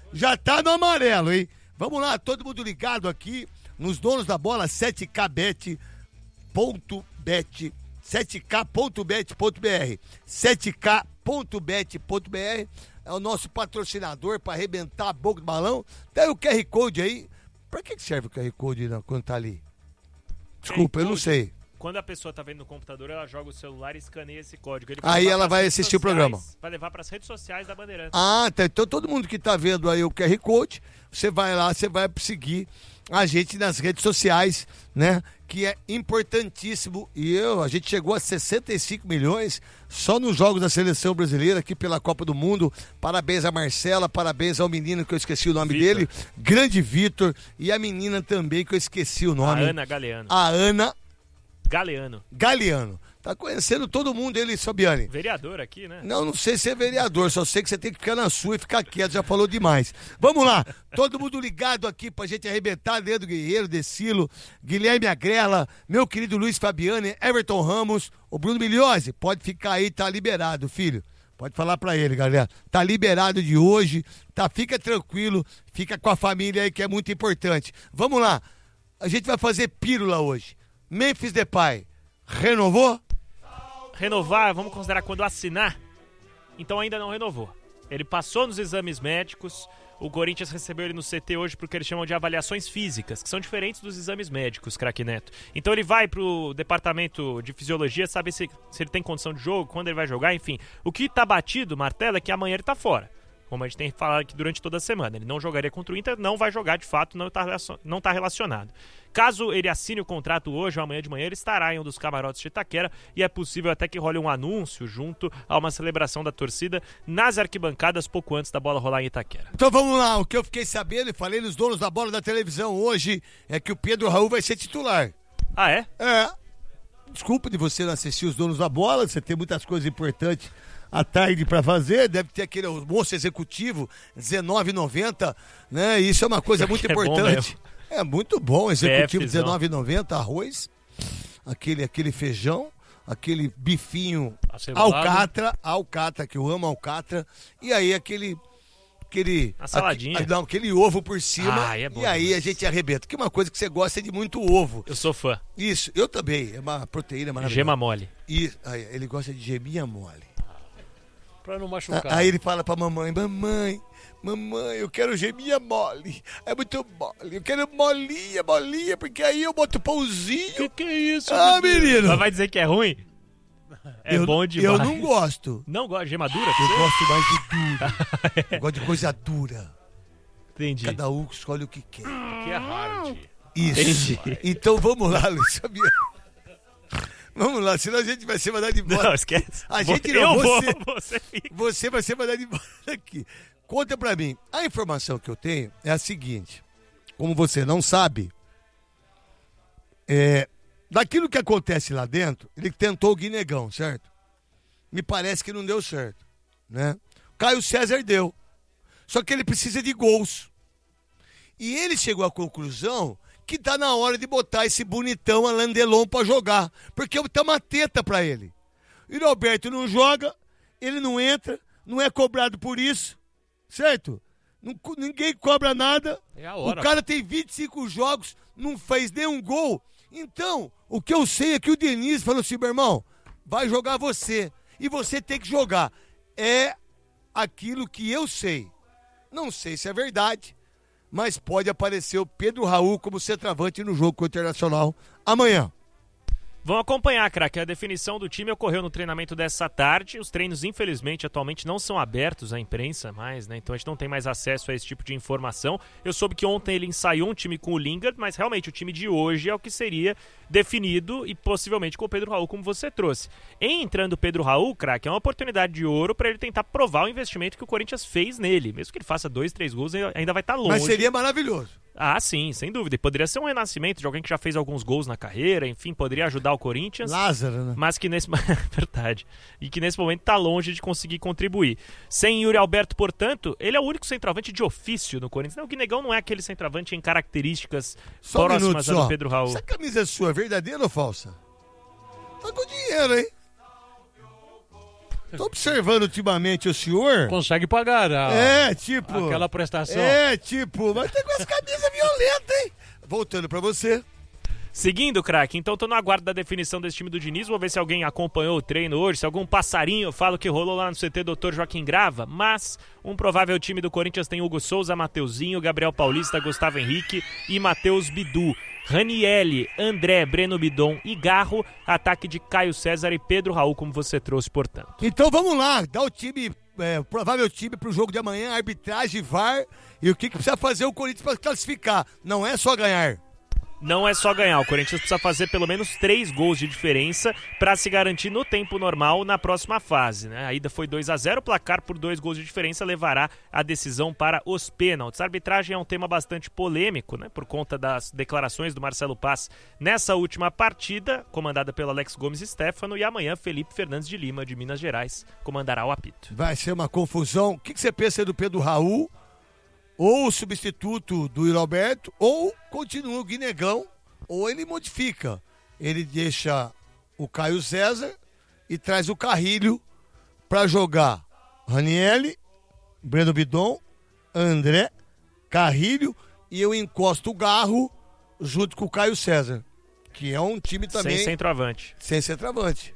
Já tá no amarelo, hein? Vamos lá, todo mundo ligado aqui nos donos da bola, 7kbet.bet, 7k.bet.br, 7k.bet.br é o nosso patrocinador para arrebentar a boca do balão. Tem o QR Code aí. Pra que serve o QR Code quando tá ali? Desculpa, eu não sei. Quando a pessoa tá vendo no computador, ela joga o celular e escaneia esse código. Aí ela vai assistir o programa. Vai levar pras redes sociais da Bandeirantes. Ah, tá. Então todo mundo que tá vendo aí o QR Code, você vai lá, você vai seguir a gente nas redes sociais, né? Que é importantíssimo. E a gente chegou a 65 milhões só nos jogos da seleção brasileira aqui pela Copa do Mundo. Parabéns a Marcela, parabéns ao menino que eu esqueci o nome dele, grande Vitor, e a menina também que eu esqueci o nome. A Ana Galeano. A Ana Galeano. Tá conhecendo todo mundo ele, Fabiane. Vereador aqui, né? Não sei se é vereador, só sei que você tem que ficar na sua e ficar quieto, já falou demais. Vamos lá, todo mundo ligado aqui pra gente arrebentar, Leandro Guerreiro, Decilo, Guilherme Agrela, meu querido Luiz Fabiane, Everton Ramos, o Bruno Migliozzi, pode ficar aí, tá liberado, filho. Pode falar pra ele, galera. Tá liberado de hoje, tá? Fica tranquilo, fica com a família aí que é muito importante. Vamos lá, a gente vai fazer pílula hoje. Memphis Depay, renovou? Renovar, vamos considerar quando assinar, então ainda não renovou. Ele passou nos exames médicos, o Corinthians recebeu ele no CT hoje porque eles chamam de avaliações físicas, que são diferentes dos exames médicos, craque Neto. Então ele vai pro departamento de fisiologia saber se ele tem condição de jogo, quando ele vai jogar, enfim. O que tá batido, martelo, é que amanhã ele tá fora. Como a gente tem falado aqui durante toda a semana. Ele não jogaria contra o Inter, não vai jogar de fato, não tá relacionado. Caso ele assine o contrato hoje ou amanhã de manhã, ele estará em um dos camarotes de Itaquera e é possível até que role um anúncio junto a uma celebração da torcida nas arquibancadas pouco antes da bola rolar em Itaquera. Então vamos lá, o que eu fiquei sabendo e falei nos donos da bola da televisão hoje é que o Pedro Raul vai ser titular. Ah, é? É. Desculpa de você não assistir os donos da bola, você tem muitas coisas importantes à tarde para fazer, deve ter aquele almoço executivo R$19,90, né? Isso é uma coisa muito importante. É muito bom, executivo R$19,90, arroz, aquele feijão, aquele bifinho alcatra, que eu amo alcatra, e aí aquele a saladinha. Aquele ovo por cima, é bom, e aí a gente arrebenta. Que é uma coisa que você gosta de muito ovo. Eu sou fã. Isso, eu também, é uma proteína maravilhosa. Gema mole. E aí, ele gosta de geminha mole. Pra não machucar. Aí ele fala pra mamãe, eu quero geminha mole. É muito mole. Eu quero molinha, porque aí eu boto pãozinho. Que é isso? Menino? Mas vai dizer que é ruim? Bom demais. Eu não gosto. Não gosto de gema dura? Eu gosto mais de dura. Eu gosto de coisa dura. Entendi. Cada um escolhe o que quer. Que é hard. Isso. Entendi. Então vamos lá, Luiz Fabiano. Vamos lá, senão a gente vai ser mandado embora. Não, esquece. A gente Você fica. Você vai ser mandado embora daqui. Conta pra mim. A informação que eu tenho é a seguinte. Como você não sabe, daquilo que acontece lá dentro, ele tentou o Guinegão, certo? Me parece que não deu certo, né? Caio César deu. Só que ele precisa de gols. E ele chegou à conclusão que tá na hora de botar esse bonitão Alain Delon pra jogar. Porque tá uma teta pra ele. E o Roberto não joga, ele não entra, não é cobrado por isso, certo? Ninguém cobra nada. É a hora. O cara tem 25 jogos, não fez nenhum gol. Então, o que eu sei é que o Denise falou assim, meu irmão, vai jogar você. E você tem que jogar. É aquilo que eu sei. Não sei se é verdade, mas pode aparecer o Pedro Raul como centroavante no jogo com o Internacional amanhã. Vamos acompanhar, craque. A definição do time ocorreu no treinamento dessa tarde. Os treinos, infelizmente, atualmente não são abertos à imprensa mais, né? Então a gente não tem mais acesso a esse tipo de informação. Eu soube que ontem ele ensaiou um time com o Lingard, mas realmente o time de hoje é o que seria definido e possivelmente com o Pedro Raul, como você trouxe. Em entrando o Pedro Raul, craque, é uma oportunidade de ouro para ele tentar provar o investimento que o Corinthians fez nele. Mesmo que ele faça 2, 3 gols, ainda vai estar longe. Mas seria maravilhoso. Ah, sim, sem dúvida. E poderia ser um renascimento de alguém que já fez alguns gols na carreira, enfim, poderia ajudar o Corinthians. Lázaro, né? Mas que nesse... Verdade. E que nesse momento tá longe de conseguir contribuir. Sem Yuri Alberto, portanto, ele é o único centroavante de ofício no Corinthians. Não, o Guinegão não é aquele centroavante em características próximas a do Pedro Raul. Essa camisa sua é verdadeira ou falsa? Tá com dinheiro, hein? Tô observando ultimamente o senhor. Consegue pagar aquela prestação. Mas tem com essa camisa violenta, hein? Voltando pra você. Seguindo, craque, então tô no aguardo da definição desse time do Diniz, vou ver se alguém acompanhou o treino hoje, se algum passarinho fala o que rolou lá no CT Dr. Joaquim Grava, mas um provável time do Corinthians tem Hugo Souza, Mateuzinho, Gabriel Paulista, Gustavo Henrique e Matheus Bidu. Ranielli, André, Breno Bidon e Garro, ataque de Caio César e Pedro Raul, como você trouxe, portanto. Então vamos lá, dá o time, o provável time pro jogo de amanhã, arbitragem, VAR e o que precisa fazer o Corinthians para classificar. Não é só ganhar. Não é só ganhar, o Corinthians precisa fazer pelo menos 3 gols de diferença para se garantir no tempo normal na próxima fase, né? A ida foi 2-0, o placar por 2 gols de diferença levará a decisão para os pênaltis. A arbitragem é um tema bastante polêmico, né? Por conta das declarações do Marcelo Paz nessa última partida, comandada pelo Alex Gomes Stefano, e amanhã Felipe Fernandes de Lima, de Minas Gerais, comandará o apito. Vai ser uma confusão. O que você pensa do Pedro Raul? Ou o substituto do Yuri Alberto, ou continua o Guinegão, ou ele modifica. Ele deixa o Caio César e traz o Carrilho para jogar Ranielli, Breno Bidon, André, Carrilho, e eu encosto o Garro junto com o Caio César, que é um time também... Sem centroavante. Sem centroavante.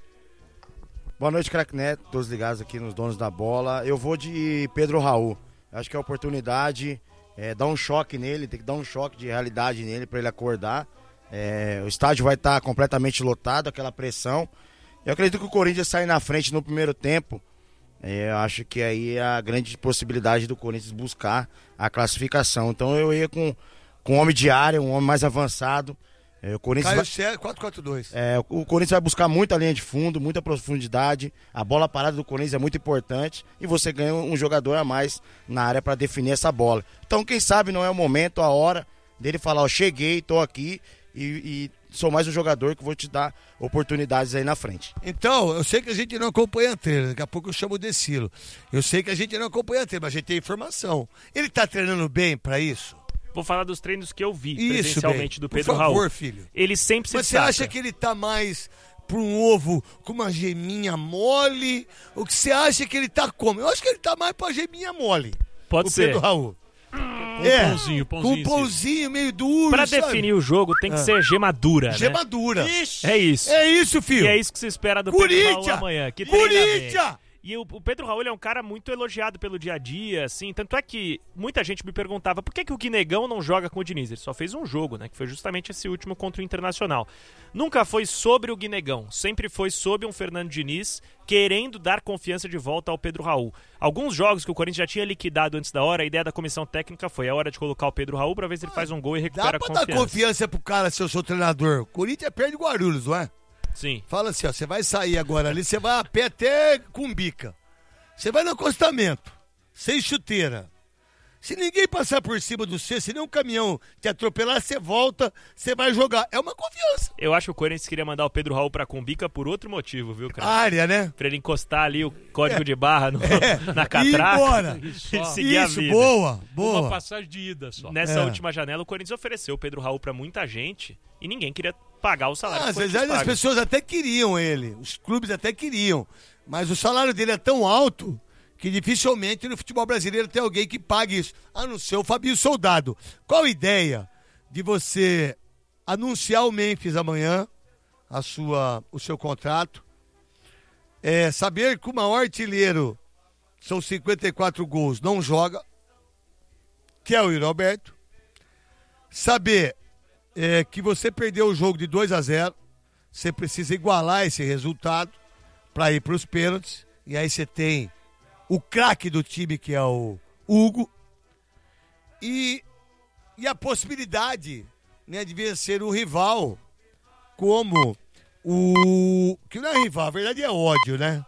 Boa noite, Craque Neto, todos ligados aqui nos donos da bola. Eu vou de Pedro Raul. Acho que é a oportunidade, dar um choque nele, tem que dar um choque de realidade nele para ele acordar. O estádio vai estar completamente lotado, aquela pressão. Eu acredito que o Corinthians sair na frente no primeiro tempo. Eu acho que aí é a grande possibilidade do Corinthians buscar a classificação. Então eu ia com um homem de área, um homem mais avançado. O Corinthians Caio César, 4-4-2. O Corinthians vai buscar muita linha de fundo, muita profundidade. A bola parada do Corinthians é muito importante e você ganha um jogador a mais na área para definir essa bola. Então, quem sabe não é o momento, a hora dele falar, cheguei, tô aqui e sou mais um jogador que vou te dar oportunidades aí na frente. Então, eu sei que a gente não acompanha a treino, daqui a pouco eu chamo o Decilo. Eu sei que a gente não acompanha a treino, mas a gente tem informação. Ele tá treinando bem para isso? Vou falar dos treinos que eu vi Isso, presencialmente do Pedro Raul. Por favor, Raul. filho. Ele sempre se Mas destaca. você acha que ele tá mais para um ovo com uma geminha mole? O que você acha que ele tá como? Eu acho que ele tá mais pra geminha mole. Pode ser. Pedro Raul. Pãozinho com um pãozinho meio duro, Pra sabe? definir o jogo tem que ser gemadura, né? Gemadura. É isso. É isso, filho. E é isso que se espera do Pedro Raul amanhã. Que treina bem. E o Pedro Raul é um cara muito elogiado pelo dia a dia, assim, tanto é que muita gente me perguntava por que o Guinegão não joga com o Diniz. Ele só fez um jogo, né, que foi justamente esse último contra o Internacional. Nunca foi sobre o Guinegão, sempre foi sobre um Fernando Diniz querendo dar confiança de volta ao Pedro Raul. Alguns jogos que o Corinthians já tinha liquidado antes da hora, a ideia da comissão técnica foi a hora de colocar o Pedro Raul pra ver se ele faz um gol e recupera a confiança. Dá pra dar confiança pro cara, se eu sou treinador. O Corinthians perde Guarulhos, não é? Sim. Fala assim, ó, você vai sair agora ali, você vai a pé até Cumbica. Você vai no acostamento, sem chuteira. Se ninguém passar por cima do você, se nem um caminhão te atropelar, você volta, você vai jogar. É uma confiança. Eu acho que o Corinthians queria mandar o Pedro Raul pra Cumbica por outro motivo, viu, cara? Área, né? Pra ele encostar ali o código de barra na catraca. E embora. E seguir a vida. Boa. Uma passagem de ida só. Nessa última janela, o Corinthians ofereceu o Pedro Raul pra muita gente e ninguém queria pagar o salário. Às vezes as pessoas até queriam ele, os clubes até queriam, mas o salário dele é tão alto que dificilmente no futebol brasileiro tem alguém que pague isso, a não ser o Fabinho Soldado. Qual a ideia de você anunciar o Memphis amanhã, o seu contrato, saber que o maior artilheiro, são 54 gols, não joga, que é o Yuri Alberto, saber que você perdeu o jogo de 2-0, você precisa igualar esse resultado para ir para os pênaltis, e aí você tem o craque do time, que é o Hugo, e a possibilidade, né, de vencer um rival como que não é rival, a verdade é ódio, né?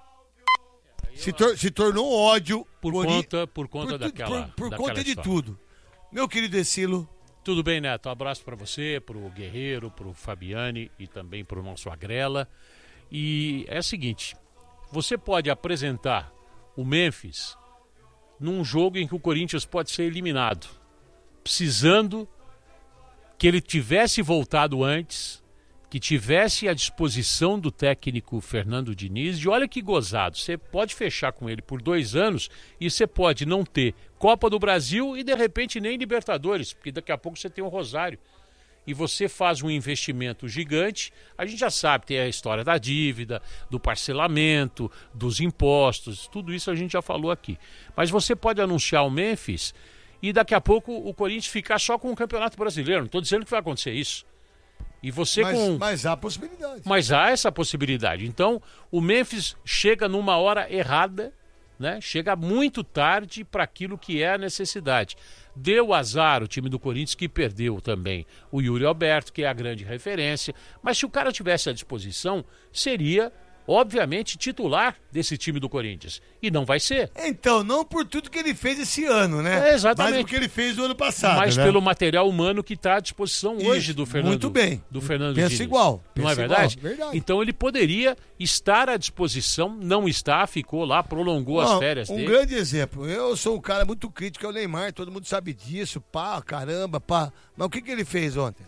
Se tornou ódio por conta daquela de história. tudo. Meu querido Decilo. Tudo bem, Neto? Um abraço para você, para o Guerreiro, para o Fabiane e também para o nosso Agrela. E é o seguinte, você pode apresentar o Memphis num jogo em que o Corinthians pode ser eliminado, precisando que ele tivesse voltado antes, que tivesse à disposição do técnico Fernando Diniz, e olha que gozado, você pode fechar com ele por 2 anos e você pode não ter Copa do Brasil e de repente nem Libertadores, porque daqui a pouco você tem um Rosário. E você faz um investimento gigante, a gente já sabe, tem a história da dívida, do parcelamento, dos impostos, tudo isso a gente já falou aqui. Mas você pode anunciar o Memphis e daqui a pouco o Corinthians ficar só com o Campeonato Brasileiro. Não estou dizendo que vai acontecer isso. E você mas há possibilidade. Mas há essa possibilidade. Então, o Memphis chega numa hora errada, né? Chega muito tarde para aquilo que é a necessidade. Deu azar o time do Corinthians, que perdeu também o Yuri Alberto, que é a grande referência. Mas se o cara tivesse à disposição, seria, obviamente, titular desse time do Corinthians. E não vai ser. Então, não por tudo que ele fez esse ano, né? Exatamente. Mas por que ele fez no ano passado, mas né? pelo material humano que está à disposição hoje do Fernando. Muito bem. Do Fernando Pensa Diniz. igual. Não é Pensa verdade? igual, verdade? Então ele poderia estar à disposição, não está, ficou lá, prolongou as férias dele. Um grande exemplo. Eu sou um cara muito crítico ao Neymar, todo mundo sabe disso, pá, caramba, pá. Mas o que ele fez ontem?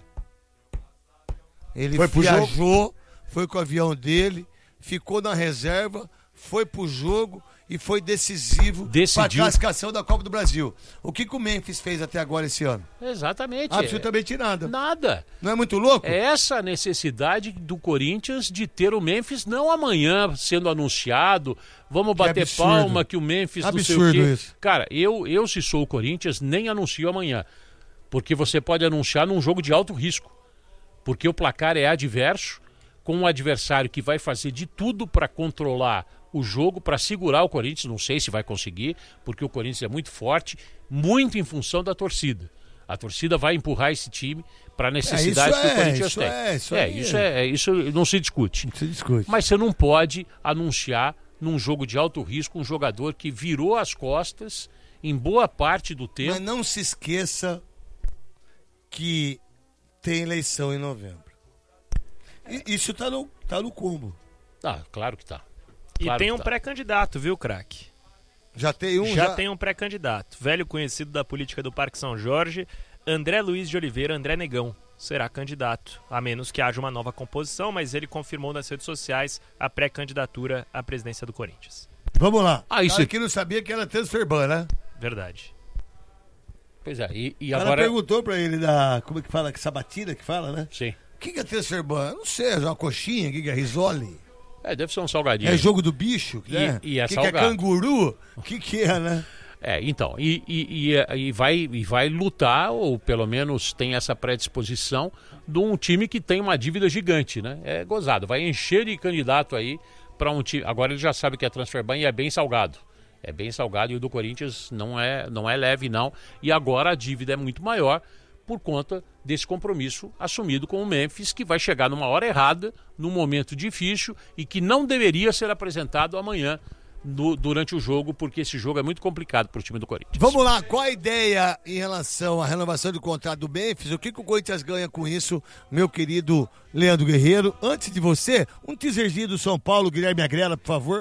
Ele viajou, foi com o avião dele, ficou na reserva, foi pro jogo e foi decisivo para a classificação da Copa do Brasil. O que o Memphis fez até agora esse ano? Exatamente. Absolutamente nada. Nada. Não é muito louco? É essa a necessidade do Corinthians de ter o Memphis não amanhã sendo anunciado, vamos bater palma que o Memphis não sei o quê. Isso. Cara, eu se sou o Corinthians nem anuncio amanhã, porque você pode anunciar num jogo de alto risco, porque o placar é adverso, com um adversário que vai fazer de tudo para controlar o jogo, para segurar o Corinthians. Não sei se vai conseguir, porque o Corinthians é muito forte, muito em função da torcida. A torcida vai empurrar esse time para a necessidade que o Corinthians tem. Isso não se discute. Não se discute. Mas você não pode anunciar num jogo de alto risco um jogador que virou as costas em boa parte do tempo. Mas não se esqueça que tem eleição em novembro. Isso tá no combo. Ah, claro que tá. E tem um pré-candidato, viu, craque? Já tem um? Já tem um pré-candidato. Velho conhecido da política do Parque São Jorge, André Luiz de Oliveira, André Negão, será candidato. A menos que haja uma nova composição, mas ele confirmou nas redes sociais a pré-candidatura à presidência do Corinthians. Vamos lá. Isso aqui não sabia que era transferban, né? Verdade. Pois é, e agora... Ela perguntou pra ele como é que fala, que sabatina que fala, né? Sim. O que é transferban? Não sei, é uma coxinha, o que é risole? Deve ser um salgadinho. É jogo do bicho, né? E é que salgado. Que é canguru? O que é, né? Então, e vai lutar, ou pelo menos tem essa predisposição, de um time que tem uma dívida gigante, né? É gozado, vai encher de candidato aí para um time. Agora ele já sabe que é transferban e é bem salgado. É bem salgado, e o do Corinthians não é leve, não. E agora a dívida é muito maior por conta desse compromisso assumido com o Memphis, que vai chegar numa hora errada, num momento difícil e que não deveria ser apresentado amanhã durante o jogo, porque esse jogo é muito complicado para o time do Corinthians. Vamos lá, qual a ideia em relação à renovação do contrato do Memphis? O que o Corinthians ganha com isso, meu querido Leandro Guerreiro? Antes de você, um teaserzinho do São Paulo, Guilherme Agrela, por favor.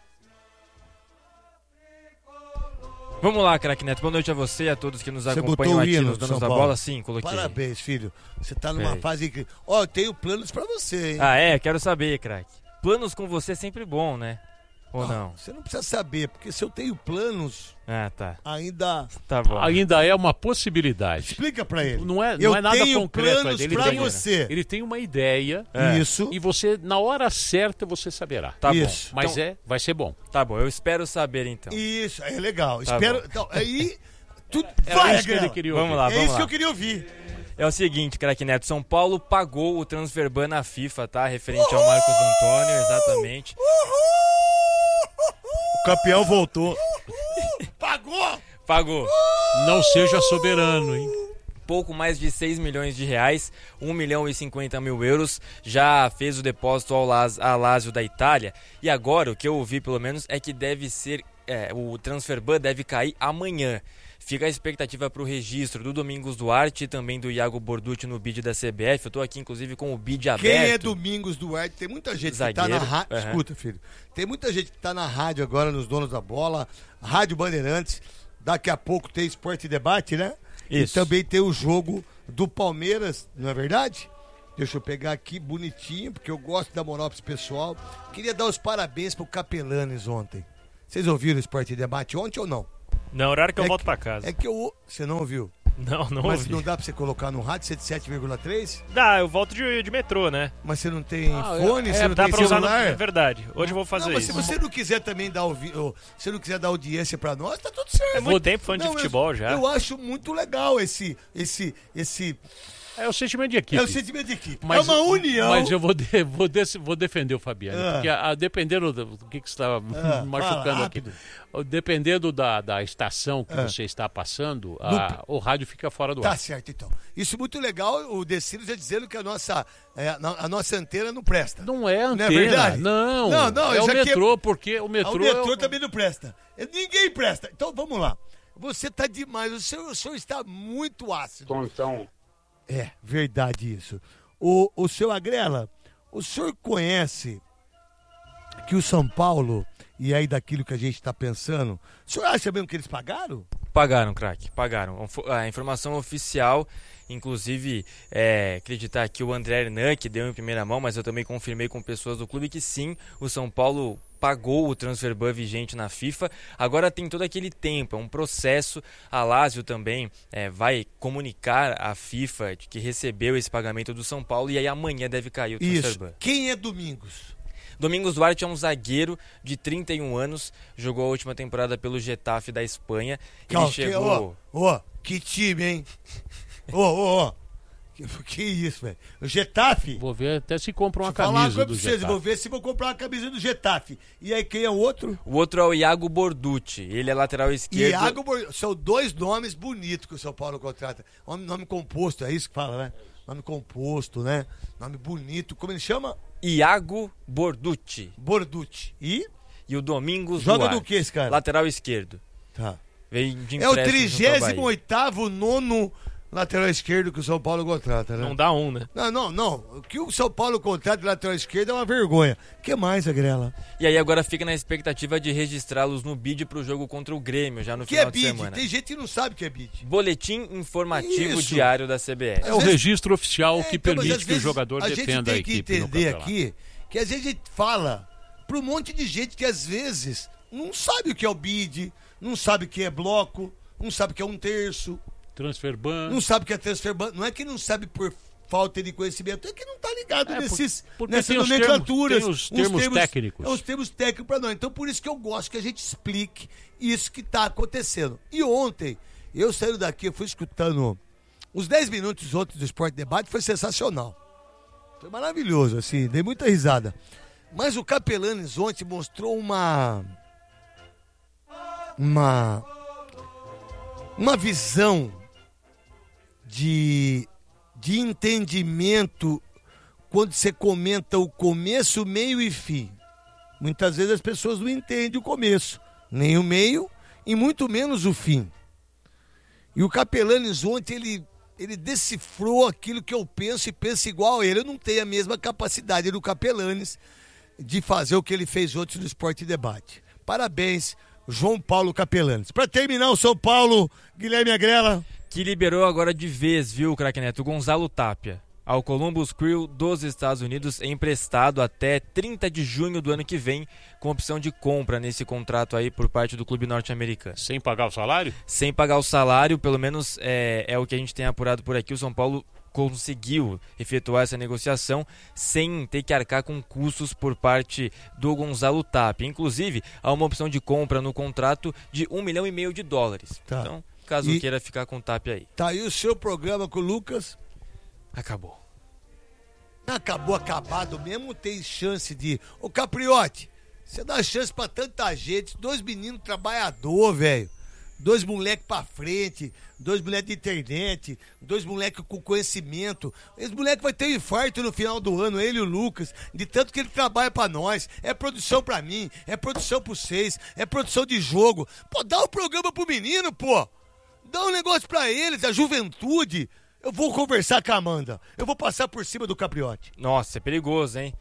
Vamos lá, craque Neto. Boa noite a você e a todos que nos acompanham aqui nos Donos da Bola. Sim, coloquei. Parabéns, filho. Você tá numa fase incrível. Eu tenho planos pra você, hein? Quero saber, craque. Planos com você é sempre bom, né? Ou não? Você não precisa saber, porque se eu tenho planos, tá. ainda... Tá bom. Ainda é uma possibilidade. Explica pra ele. Não é nada concreto. Planos pra você. Ele tem uma ideia. Isso. E você, na hora certa, você saberá. Tá isso. bom. Mas vai ser bom. Tá bom, eu espero saber então. Isso, é legal. Tá Espero... bom. Então, aí... Tudo... Vai, isso que ele queria ouvir. Vamos lá, É isso que eu queria ouvir. É o seguinte, craque Neto, São Paulo pagou o transferban na FIFA, tá? Referente ao Marcos Antônio, exatamente. O campeão voltou. Pagou. Não seja soberano, hein? Pouco mais de 6 milhões de reais, 1 milhão e 50 mil euros, já fez o depósito ao Lazio da Itália. E agora, o que eu ouvi pelo menos, é que deve ser, o transferban deve cair amanhã. Fica a expectativa para o registro do Domingos Duarte e também do Iago Borducci no bid da CBF. Eu estou aqui, inclusive, com o bid aberto. Quem é Domingos Duarte? Tem muita gente Zagueiro, que tá na rádio. Escuta, filho. Tem muita gente que tá na rádio agora, nos Donos da Bola. Rádio Bandeirantes. Daqui a pouco tem Esporte e Debate, né? Isso. E também tem o jogo do Palmeiras, não é verdade? Deixa eu pegar aqui bonitinho, porque eu gosto de dar moral pra esse pessoal. Queria dar os parabéns pro Capelanes ontem. Vocês ouviram o Esporte Debate ontem ou não? Não, horário que eu volto pra casa. É que eu... Você não ouviu? Não Mas ouvi. não dá pra você colocar no rádio 107,3? Dá, eu volto de metrô, né? Mas você não tem fone, você não Dá tem pra usar celular? É verdade. Hoje eu vou fazer Não, mas se isso. você não quiser também dar se não quiser dar audiência pra nós, tá tudo certo. É muito tempo fã de futebol já. Eu acho muito legal esse É o sentimento de equipe. é o sentimento de equipe. É uma união. Mas eu vou defender o Fabiano. Porque dependendo do que você está machucando aqui, rápido. dependendo da estação que você está passando, o rádio fica fora do Tá ar. certo, então. Isso muito legal, o Decilo já dizendo que a nossa antena não presta. Não é antena. Não é verdade? Não, Não, é o já que- metrô, porque o O metrô... metrô também não presta. Ninguém presta. Então, vamos lá. Você tá demais. O senhor está muito ácido. Tontão. É, verdade isso. O seu Agrela, o senhor conhece que o São Paulo, e aí daquilo que a gente está pensando, o senhor acha mesmo que eles pagaram? Pagaram, craque, pagaram. A informação oficial, inclusive, acreditar que o André Hernan, que deu em primeira mão, mas eu também confirmei com pessoas do clube que sim, o São Paulo pagou o transfer ban vigente na FIFA. Agora tem todo aquele tempo, é um processo. A Lazio também vai comunicar à FIFA de que recebeu esse pagamento do São Paulo e aí amanhã deve cair o transfer Isso. ban. Quem é Domingos? Domingos Duarte é um zagueiro de 31 anos, jogou a última temporada pelo Getafe da Espanha. Ele chegou... Que time, hein? Que isso, velho? O Getafe? Vou ver até se compra uma Deixa eu falar uma camisa coisa do pra vocês, Getafe. vou ver se vou comprar uma camisa do Getafe. E aí, quem é o outro? O outro é o Iago Borducci, ele é lateral esquerdo. São dois nomes bonitos que o São Paulo contrata. Nome composto, é isso que fala, né? Nome composto, né? Nome bonito. Como ele chama? Iago Borducci. Borducci. E? E o Domingos Joga Duarte. do que esse cara? Lateral esquerdo. Tá. Veio de É o empréstimo junto ao Bahia. 38º nono lateral esquerdo que o São Paulo contrata, né? Não dá um, né? Não. O que o São Paulo contrata de lateral esquerdo é uma vergonha. O que mais, Agrela? E aí agora fica na expectativa de registrá-los no bid pro jogo contra o Grêmio, já no Que final é de bid? semana. Tem gente que não sabe o que é bid. Boletim informativo Isso. diário da CBF. É o registro oficial que então, mas permite às que o vezes jogador defenda a gente tem equipe que no entender campeonato. aqui que às vezes a gente fala para um monte de gente que às vezes não sabe o que é o bid, não sabe o que é bloco, não sabe o que é um terço, Transfer ban. não sabe o que é transfer ban. Não é que não sabe por falta de conhecimento, é que não tá ligado nessas porque tem os nomenclaturas. termos- tem os termos técnicos. Os termos técnicos para nós. Então por isso que eu gosto que a gente explique isso que tá acontecendo. E ontem, eu saindo daqui, eu fui escutando os 10 minutos ontem do Esporte Debate, foi sensacional. Foi maravilhoso, assim, dei muita risada. Mas o Capelanes ontem mostrou uma visão de entendimento quando você comenta o começo, meio e fim. Muitas vezes as pessoas não entendem o começo, nem o meio e muito menos o fim. E o Capelanes ontem, ele decifrou aquilo que eu penso e penso igual a ele. Eu não tenho a mesma capacidade do Capelanes de fazer o que ele fez ontem no Esporte Debate. Parabéns, João Paulo Capelanes. Para terminar o São Paulo, Guilherme Agrela. Que liberou agora de vez, viu, craque Neto, Gonzalo Tapia. Ao Columbus Crew dos Estados Unidos, é emprestado até 30 de junho do ano que vem, com opção de compra nesse contrato aí por parte do clube norte-americano. Sem pagar o salário? Sem pagar o salário, pelo menos é o que a gente tem apurado por aqui. O São Paulo conseguiu efetuar essa negociação sem ter que arcar com custos por parte do Gonzalo Tapia. Inclusive, há uma opção de compra no contrato de $1,5 milhão. Tá. Então, caso queira ficar com o Tapia aí. Tá aí o seu programa com o Lucas. Acabou. Acabou acabado mesmo, tem chance de... Ô Capriote, você dá chance pra tanta gente, 2 meninos trabalhador, velho. 2 moleques pra frente, 2 moleques de internet, 2 moleques com conhecimento. Esse moleque vai ter um infarto no final do ano, ele e o Lucas, de tanto que ele trabalha pra nós. É produção pra mim, é produção pro vocês, é produção de jogo. Pô, dá um programa pro menino, pô. Dá um negócio pra eles, a juventude. Eu vou conversar com a Amanda. Eu vou passar por cima do Capriote. Nossa, é perigoso, hein?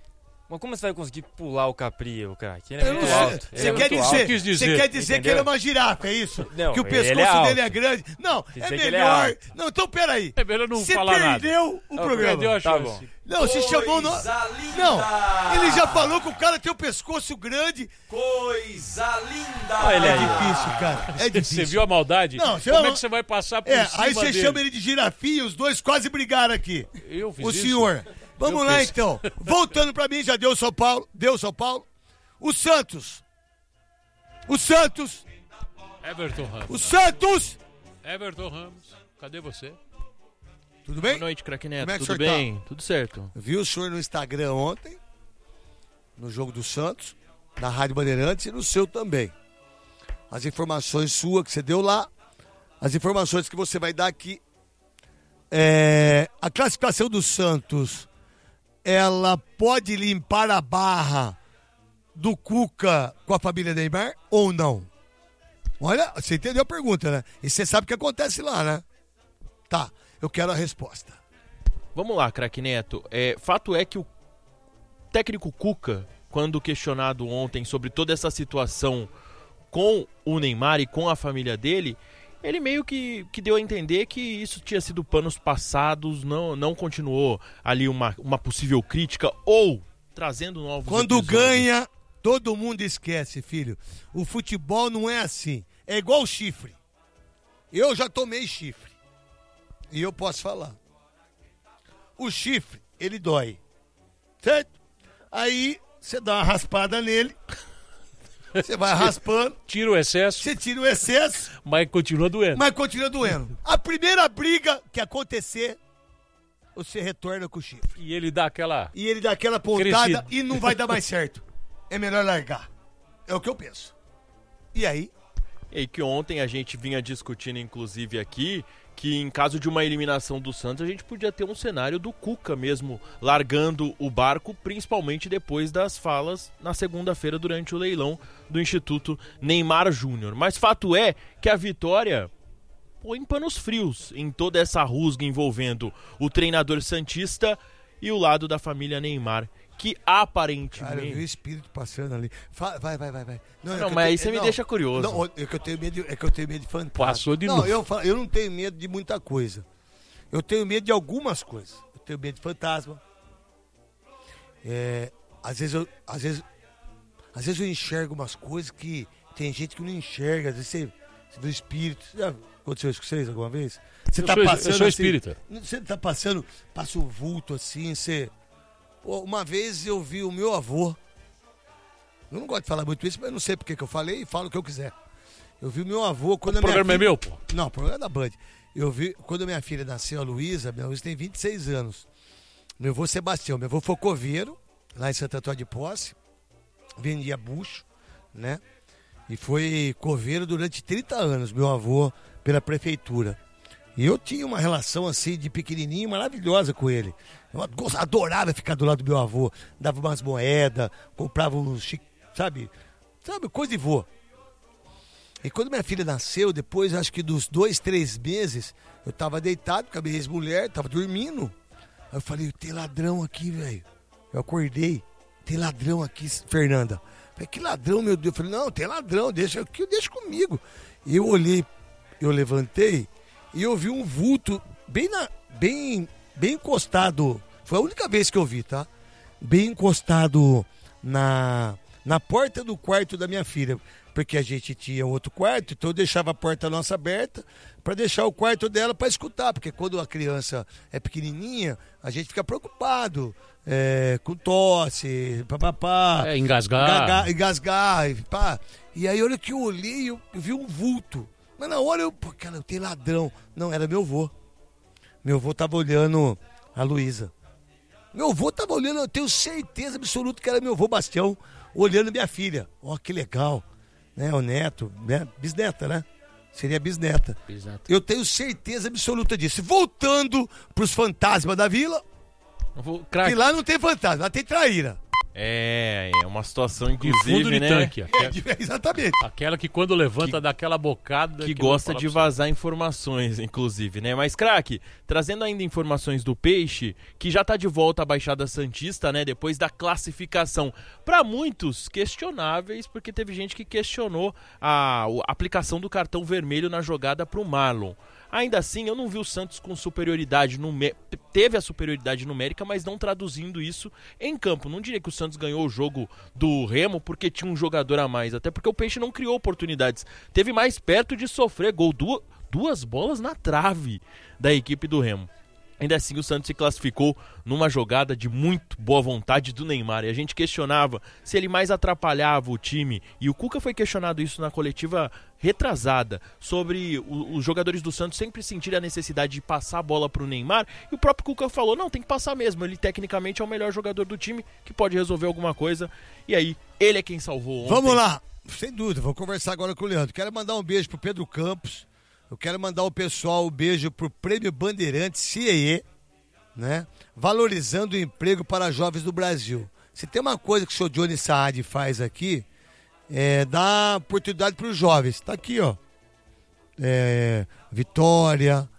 Mas como você vai conseguir pular o Capri, o craque? Ele é Eu muito não alto. sei. Ele Você é quer muito alto. dizer, você quer dizer que ele é uma girafa, é isso? Não, que o ele é pescoço alto. dele é grande. Não, Quer é dizer que ele é melhor. alto. Não, então peraí. É melhor não Você falar nada. perdeu o programa. Perdeu a Tá chance. bom. Não, se chamou... No... Não, ele já falou que o cara tem o pescoço grande. Coisa linda! Olha ele É aí. difícil, cara. É difícil. Você viu a maldade? Não, Como é que você vai passar por cima aí você dele? chama ele de girafinha, os dois quase brigaram aqui. Eu fiz O isso? senhor. Vamos Eu lá, fiz. então. Voltando pra mim, já deu São Paulo. Deu São Paulo. O Santos. O Santos. Everton Ramos. O Santos. Everton Ramos. Cadê você? Tudo bem? Boa noite, craque Neto. Como é que o Tudo senhor tá? bem? Tudo certo. Vi o senhor no Instagram ontem, no jogo do Santos, na Rádio Bandeirantes e no seu também. As informações suas que você deu lá, as informações que você vai dar aqui. A classificação do Santos, ela pode limpar a barra do Cuca com a família Neymar ou não? Olha, você entendeu a pergunta, né? E você sabe o que acontece lá, né? Tá, eu quero a resposta. Vamos lá, craque Neto. Fato é que o técnico Cuca, quando questionado ontem sobre toda essa situação com o Neymar e com a família dele, ele meio que deu a entender que isso tinha sido panos passados, não continuou ali uma possível crítica ou trazendo novos Quando episódios. ganha, todo mundo esquece, filho. O futebol não é assim. É igual chifre. Eu já tomei chifre. E eu posso falar. O chifre, ele dói. Certo? Aí, você dá uma raspada nele. Você vai raspando. Tira o excesso, Você tira o excesso, mas continua doendo. mas continua doendo. A primeira briga que acontecer, você retorna com o chifre. E ele dá aquela... E ele dá aquela pontada Crescido. e não vai dar mais certo. É melhor largar. É o que eu penso. E aí? E que ontem a gente vinha discutindo, inclusive, aqui, que em caso de uma eliminação do Santos, a gente podia ter um cenário do Cuca mesmo largando o barco, principalmente depois das falas na segunda-feira durante o leilão do Instituto Neymar Júnior. Mas fato é que a vitória põe panos frios em toda essa rusga envolvendo o treinador santista e o lado da família Neymar, que aparentemente... Cara, eu vi o espírito passando ali. Vai. Não, é que mas aí eu você tenho- me deixa curioso. Não, é que eu tenho medo de fantasma. Passou de não, novo. eu não tenho medo de muita coisa. Eu tenho medo de algumas coisas. Eu tenho medo de fantasma. Às vezes eu enxergo umas coisas que tem gente que não enxerga. Às vezes você vê o espírito. Já aconteceu isso com vocês alguma vez? Você eu sou assim, espírita. Você tá passando, passa um vulto assim, você... Pô, uma vez eu vi o meu avô. Eu não gosto de falar muito isso, mas eu não sei porque que eu falei e falo o que eu quiser. Eu vi o meu avô quando O programa é meu, pô. Não, o programa é da Band. Eu vi, quando a minha filha nasceu, a Luísa, minha Luísa tem 26 anos. Meu avô Sebastião, meu avô foi coveiro, lá em Santo Antônio de Posse, vendia bucho, né? E foi coveiro durante 30 anos, meu avô, pela prefeitura. E eu tinha uma relação assim de pequenininho maravilhosa com ele. Eu adorava ficar do lado do meu avô. Dava umas moedas, comprava uns, sabe, coisa de vô. E quando minha filha nasceu, depois acho que dos 2, 3 meses, eu tava deitado com a minha ex-mulher, tava dormindo. Aí eu falei, tem ladrão aqui, velho. Eu acordei, tem ladrão aqui, Fernanda. Eu falei, que ladrão, meu Deus? Eu falei, não, tem ladrão, deixa comigo. E eu olhei, eu levantei e eu vi um vulto bem encostado. Foi a única vez que eu vi, tá? Bem encostado na porta do quarto da minha filha. Porque a gente tinha outro quarto, então eu deixava a porta nossa aberta para deixar o quarto dela para escutar. Porque quando a criança é pequenininha, a gente fica preocupado com tosse, papapá. Engasgar, pá. E aí, a hora que eu olhei, eu vi um vulto. Mas na hora pô, cara, tem ladrão. Não, era meu avô. Meu avô tava olhando a Luísa. Meu avô tava olhando, eu tenho certeza absoluta que era meu avô Bastião, olhando minha filha. Ó, que legal. Né, o neto, né? Bisneta, né? Seria bisneta. Exato. Eu tenho certeza absoluta disso. Voltando pros fantasmas da vila, que lá não tem fantasma, lá tem traíra. É uma situação, De inclusive, fundo de né? tanque. Exatamente. Aquela que quando levanta dá aquela bocada. Que eu vou gosta falar de pra vazar informações, inclusive, né? Mas, craque, trazendo ainda informações do Peixe, que já tá de volta à Baixada Santista, né? Depois da classificação. Para muitos, questionáveis, porque teve gente que questionou a aplicação do cartão vermelho na jogada pro Marlon. Ainda assim, eu não vi o Santos com superioridade numérica. Teve a superioridade numérica, mas não traduzindo isso em campo. Não diria que o Santos ganhou o jogo do Remo porque tinha um jogador a mais. Até porque o Peixe não criou oportunidades. Teve mais perto de sofrer gol. Duas bolas na trave da equipe do Remo. Ainda assim, o Santos se classificou numa jogada de muito boa vontade do Neymar. E a gente questionava se ele mais atrapalhava o time. E o Cuca foi questionado isso na coletiva retrasada, sobre os jogadores do Santos sempre sentirem a necessidade de passar a bola para o Neymar. E o próprio Cuca falou, não, tem que passar mesmo. Ele tecnicamente é o melhor jogador do time, que pode resolver alguma coisa. E aí, ele é quem salvou ontem. Vamos lá. Sem dúvida, vou conversar agora com o Leandro. Quero mandar um beijo pro Pedro Campos. Eu quero mandar o pessoal um beijo pro Prêmio Bandeirantes CIE, né? Valorizando o emprego para jovens do Brasil. Se tem uma coisa que o senhor Johnny Saad faz aqui, é dar oportunidade para os jovens. Tá aqui, ó. Vitória,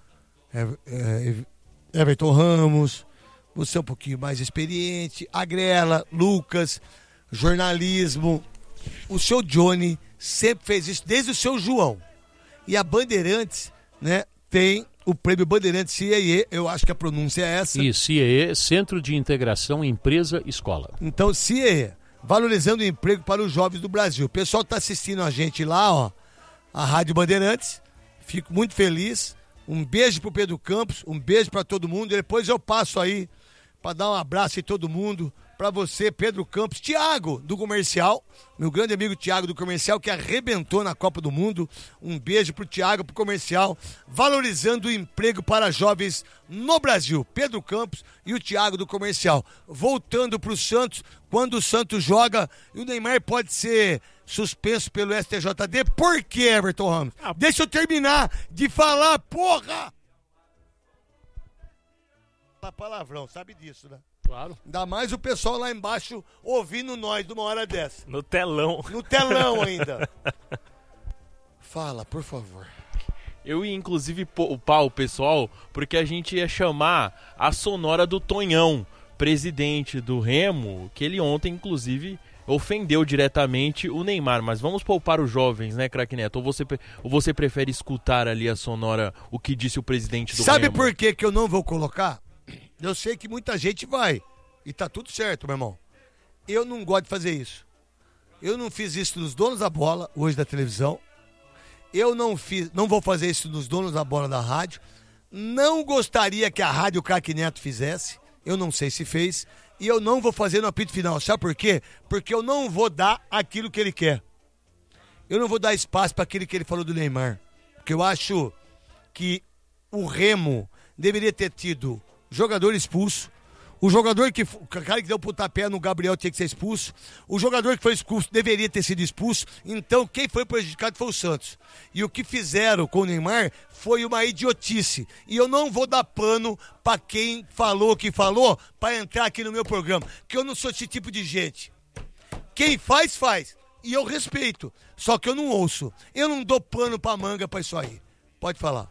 Everton Ramos, você é um pouquinho mais experiente, Agrela, Lucas, jornalismo. O seu Johnny sempre fez isso, desde o seu João. E a Bandeirantes, né, tem o Prêmio Bandeirantes CIE, eu acho que a pronúncia é essa. Isso, CIE, Centro de Integração Empresa-Escola. Então, CIE, valorizando o emprego para os jovens do Brasil. O pessoal está assistindo a gente lá, ó, a Rádio Bandeirantes. Fico muito feliz. Um beijo pro Pedro Campos, um beijo para todo mundo. Depois eu passo aí para dar um abraço em todo mundo. Para você, Pedro Campos, Thiago do Comercial, meu grande amigo Thiago do Comercial, que arrebentou na Copa do Mundo. Um beijo pro Thiago, pro Comercial, valorizando o emprego para jovens no Brasil. Pedro Campos e o Thiago do Comercial. Voltando pro Santos, quando o Santos joga, o Neymar pode ser suspenso pelo STJD. Por que, Everton Ramos? Deixa eu terminar de falar, porra! Palavrão, sabe disso, né? Claro. Ainda mais o pessoal lá embaixo ouvindo nós de uma hora dessa. No telão. No telão ainda. Fala, por favor. Eu ia, inclusive, poupar o pessoal, porque a gente ia chamar a sonora do Tonhão, presidente do Remo, que ele ontem, inclusive, ofendeu diretamente o Neymar. Mas vamos poupar os jovens, né, craque Neto? Ou você prefere escutar ali a sonora, o que disse o presidente do Remo? Sabe por que eu não vou colocar? Eu sei que muita gente vai. E tá tudo certo, meu irmão. Eu não gosto de fazer isso. Eu não fiz isso nos donos da bola, hoje da televisão. Eu não vou fazer isso nos donos da bola da rádio. Não gostaria que a Rádio Craque Neto fizesse. Eu não sei se fez. E eu não vou fazer no apito final. Sabe por quê? Porque eu não vou dar aquilo que ele quer. Eu não vou dar espaço para aquilo que ele falou do Neymar. Porque eu acho que o Remo deveria ter tido jogador expulso. O cara que deu o pontapé no Gabriel tinha que ser expulso. O jogador que foi expulso deveria ter sido expulso. Então quem foi prejudicado foi o Santos. E o que fizeram com o Neymar foi uma idiotice. E eu não vou dar pano pra quem falou o que falou pra entrar aqui no meu programa. Que eu não sou esse tipo de gente. Quem faz, faz. E eu respeito. Só que eu não ouço. Eu não dou pano pra manga pra isso aí. Pode falar.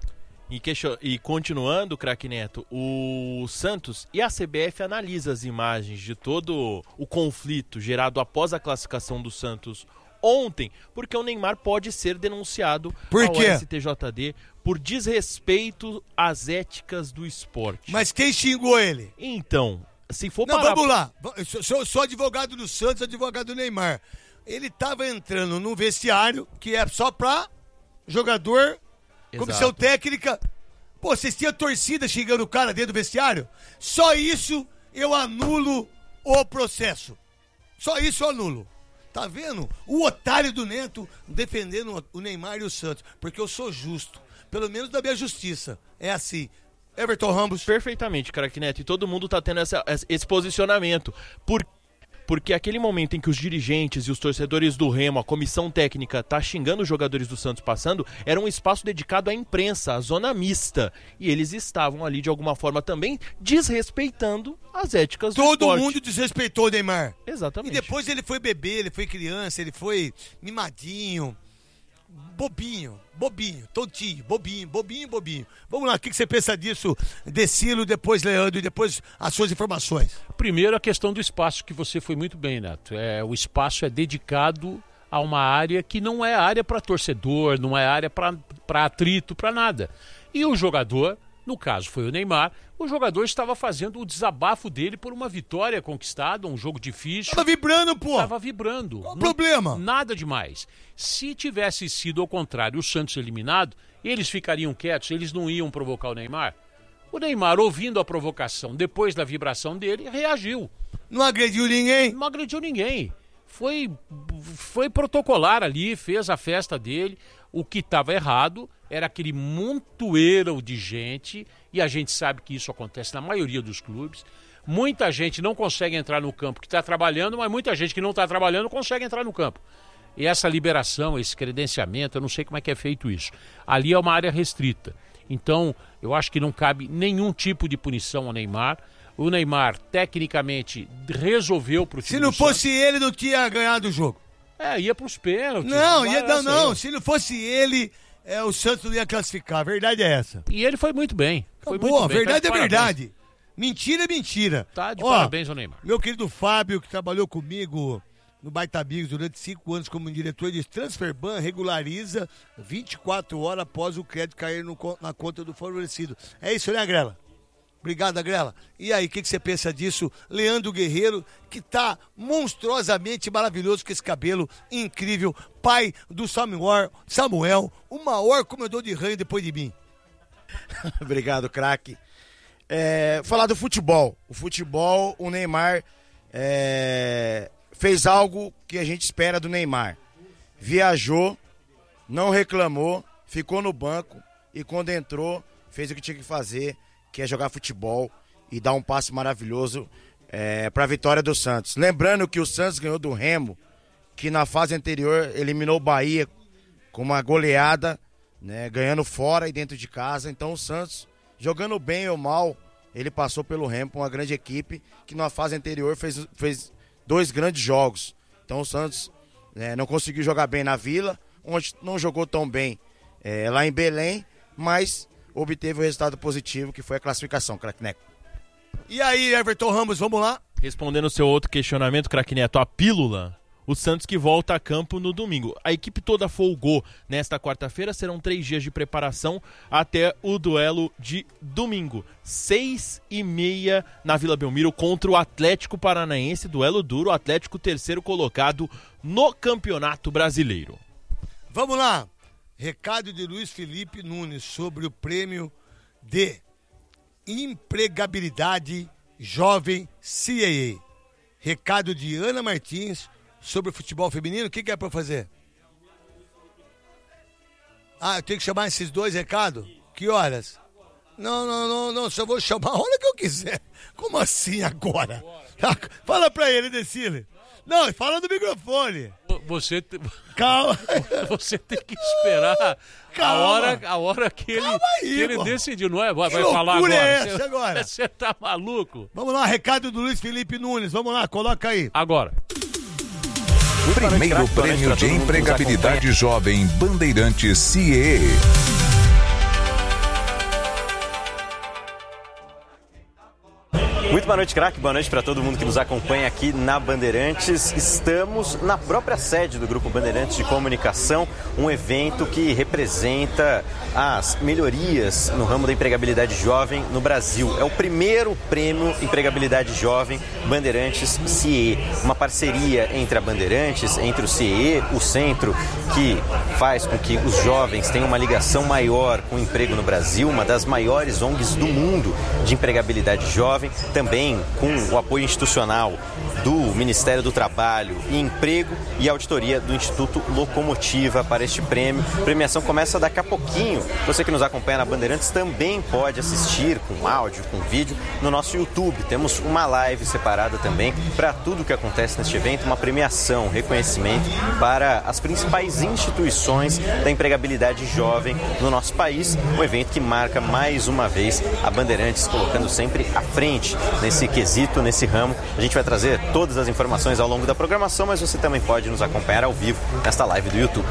E continuando, craque Neto, o Santos e a CBF analisa as imagens de todo o conflito gerado após a classificação do Santos ontem, porque o Neymar pode ser denunciado ao STJD por desrespeito às éticas do esporte. Mas quem xingou ele? Então, se for Não, vamos lá. Eu sou advogado do Santos, advogado do Neymar. Ele estava entrando num vestiário que é só pra jogador... Comissão técnica. Pô, vocês tinham torcida xingando o cara dentro do vestiário? Só isso eu anulo o processo. Só isso eu anulo. Tá vendo? O otário do Neto defendendo o Neymar e o Santos. Porque eu sou justo. Pelo menos da minha justiça. É assim. Everton Ramos. Perfeitamente, craque Neto. E todo mundo tá tendo esse posicionamento. porque aquele momento em que os dirigentes e os torcedores do Remo, a comissão técnica, tá xingando os jogadores do Santos passando, era um espaço dedicado à imprensa, à zona mista. E eles estavam ali, de alguma forma, também desrespeitando as éticas do esporte. Todo mundo desrespeitou o Neymar. Exatamente. E depois ele foi bebê, ele foi criança, ele foi mimadinho, bobinho, tontinho, bobinho. Vamos lá, o que você pensa disso, Decilo, depois Leandro e depois as suas informações? Primeiro, a questão do espaço, que você foi muito bem, Neto. O espaço é dedicado a uma área que não é área para torcedor, não é área para atrito, para nada. E o jogador, no caso foi o Neymar, o jogador estava fazendo o desabafo dele por uma vitória conquistada, um jogo difícil. Tava vibrando, pô. Tava vibrando. Qual o problema? Nada demais. Se tivesse sido ao contrário, o Santos eliminado, eles ficariam quietos, eles não iam provocar o Neymar. O Neymar, ouvindo a provocação, depois da vibração dele, reagiu. Não agrediu ninguém? Não agrediu ninguém. Foi protocolar ali, fez a festa dele. O que estava errado era aquele montoeiro de gente, e a gente sabe que isso acontece na maioria dos clubes. Muita gente não consegue entrar no campo que está trabalhando, mas muita gente que não está trabalhando consegue entrar no campo. E essa liberação, esse credenciamento, eu não sei como é que é feito isso. Ali é uma área restrita. Então, eu acho que não cabe nenhum tipo de punição ao Neymar. O Neymar, tecnicamente, resolveu pro time. Se não fosse ele, não tinha ganhado o jogo. Ia pros pênaltis. Não. Se não fosse ele, o Santos não ia classificar. A verdade é essa. E ele foi muito bem. Boa, verdade é verdade. Mentira é mentira. Tá de parabéns ao Neymar. Meu querido Fábio, que trabalhou comigo no Baita Amigos durante 5 anos como diretor de Transferban, regulariza 24 horas após o crédito cair na conta do favorecido. É isso, né, Agrela? Obrigado, Agrela. E aí, o que você pensa disso? Leandro Guerreiro, que tá monstruosamente maravilhoso com esse cabelo incrível, pai do Samuel, o maior comedor de ranho depois de mim. Obrigado, craque. Falar do futebol. O futebol, o Neymar fez algo que a gente espera do Neymar. Viajou, não reclamou, ficou no banco e quando entrou, fez o que tinha que fazer, que é jogar futebol e dar um passe maravilhoso para a vitória do Santos. Lembrando que o Santos ganhou do Remo, que na fase anterior eliminou o Bahia com uma goleada, né, ganhando fora e dentro de casa. Então o Santos, jogando bem ou mal, ele passou pelo Remo, uma grande equipe que na fase anterior fez 2 grandes jogos. Então o Santos não conseguiu jogar bem na Vila, onde não jogou tão bem lá em Belém, mas obteve o resultado positivo, que foi a classificação, craque Neto. E aí, Everton Ramos, vamos lá? Respondendo o seu outro questionamento, craque Neto, a pílula, o Santos que volta a campo no domingo. A equipe toda folgou nesta quarta-feira, serão 3 dias de preparação até o duelo de domingo. 6h30 na Vila Belmiro contra o Atlético Paranaense, duelo duro, o Atlético 3º colocado no Campeonato Brasileiro. Vamos lá. Recado de Luiz Felipe Nunes sobre o prêmio de empregabilidade jovem CAA. Recado de Ana Martins sobre o futebol feminino. O que é pra fazer? Eu tenho que chamar esses 2 recados? Que horas? Não, só vou chamar a hora que eu quiser. Como assim agora? Fala pra ele, Decile. Não, fala no microfone. Calma. Você tem que esperar a hora que ele decidiu, não é? Vai falar agora. Agora? Você tá maluco? Vamos lá, recado do Luiz Felipe Nunes. Vamos lá, coloca aí. Agora. Primeiro prêmio de empregabilidade jovem Bandeirantes CIE. Muito boa noite, craque. Boa noite para todo mundo que nos acompanha aqui na Bandeirantes. Estamos na própria sede do Grupo Bandeirantes de Comunicação, um evento que representa as melhorias no ramo da empregabilidade jovem no Brasil. É o primeiro prêmio Empregabilidade Jovem Bandeirantes CIE, uma parceria entre a Bandeirantes, entre o CIE, o centro que faz com que os jovens tenham uma ligação maior com o emprego no Brasil, uma das maiores ONGs do mundo de empregabilidade jovem, também também com o apoio institucional do Ministério do Trabalho e Emprego e auditoria do Instituto Locomotiva para este prêmio. A premiação começa daqui a pouquinho. Você que nos acompanha na Bandeirantes também pode assistir com áudio, com vídeo no nosso YouTube. Temos uma live separada também para tudo o que acontece neste evento, uma premiação, um reconhecimento para as principais instituições da empregabilidade jovem no nosso país. Um evento que marca mais uma vez a Bandeirantes colocando sempre à frente nesse quesito, nesse ramo. A gente vai trazer todas as informações ao longo da programação, mas você também pode nos acompanhar ao vivo nesta live do YouTube.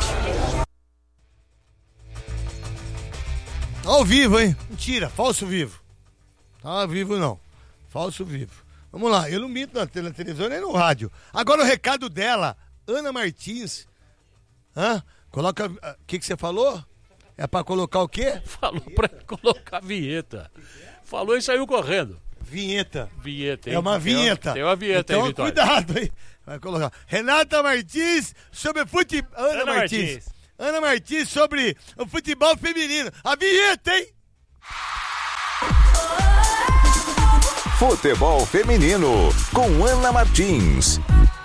Ao vivo, hein? Mentira, falso vivo. Tá ao vivo não, falso vivo. Vamos lá, eu não minto na televisão nem no rádio. Agora o recado dela, Ana Martins. Coloca, o que você falou? É pra colocar o quê? Falou pra colocar vinheta. Falou e saiu correndo. Vinheta. Vinheta, hein? É uma vinheta. Tem uma vinheta então, aí, Vitória. Cuidado, hein? Vai colocar. Renata Martins sobre futebol. Ana Martins. Ana Martins sobre o futebol feminino. A vinheta, hein? Futebol feminino com Ana Martins.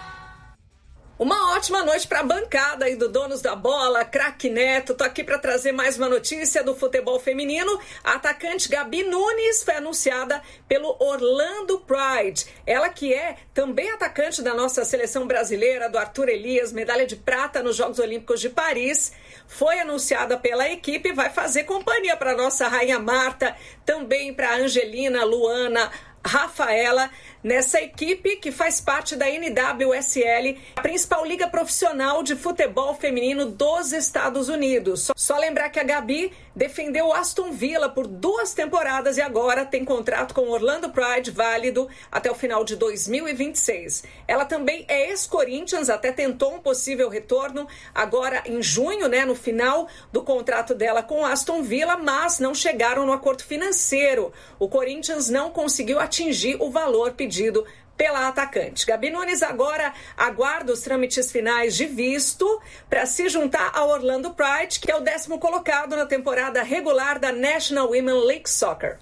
Uma ótima noite para a bancada aí do Donos da Bola, Craque Neto. Tô aqui para trazer mais uma notícia do futebol feminino. A atacante Gabi Nunes foi anunciada pelo Orlando Pride. Ela que é também atacante da nossa seleção brasileira, do Arthur Elias, medalha de prata nos Jogos Olímpicos de Paris. Foi anunciada pela equipe e vai fazer companhia para nossa Rainha Marta, também para Angelina, Luana, Rafaela, nessa equipe que faz parte da NWSL, a principal liga profissional de futebol feminino dos Estados Unidos. Só lembrar que a Gabi defendeu o Aston Villa por 2 temporadas e agora tem contrato com o Orlando Pride válido até o final de 2026. Ela também é ex-Corinthians, até tentou um possível retorno agora em junho, no final do contrato dela com o Aston Villa, mas não chegaram no acordo financeiro. O Corinthians não conseguiu atingir o valor pedido pela atacante. Gabi Nunes agora aguarda os trâmites finais de visto para se juntar ao Orlando Pride, que é o 10º colocado na temporada regular da National Women League Soccer.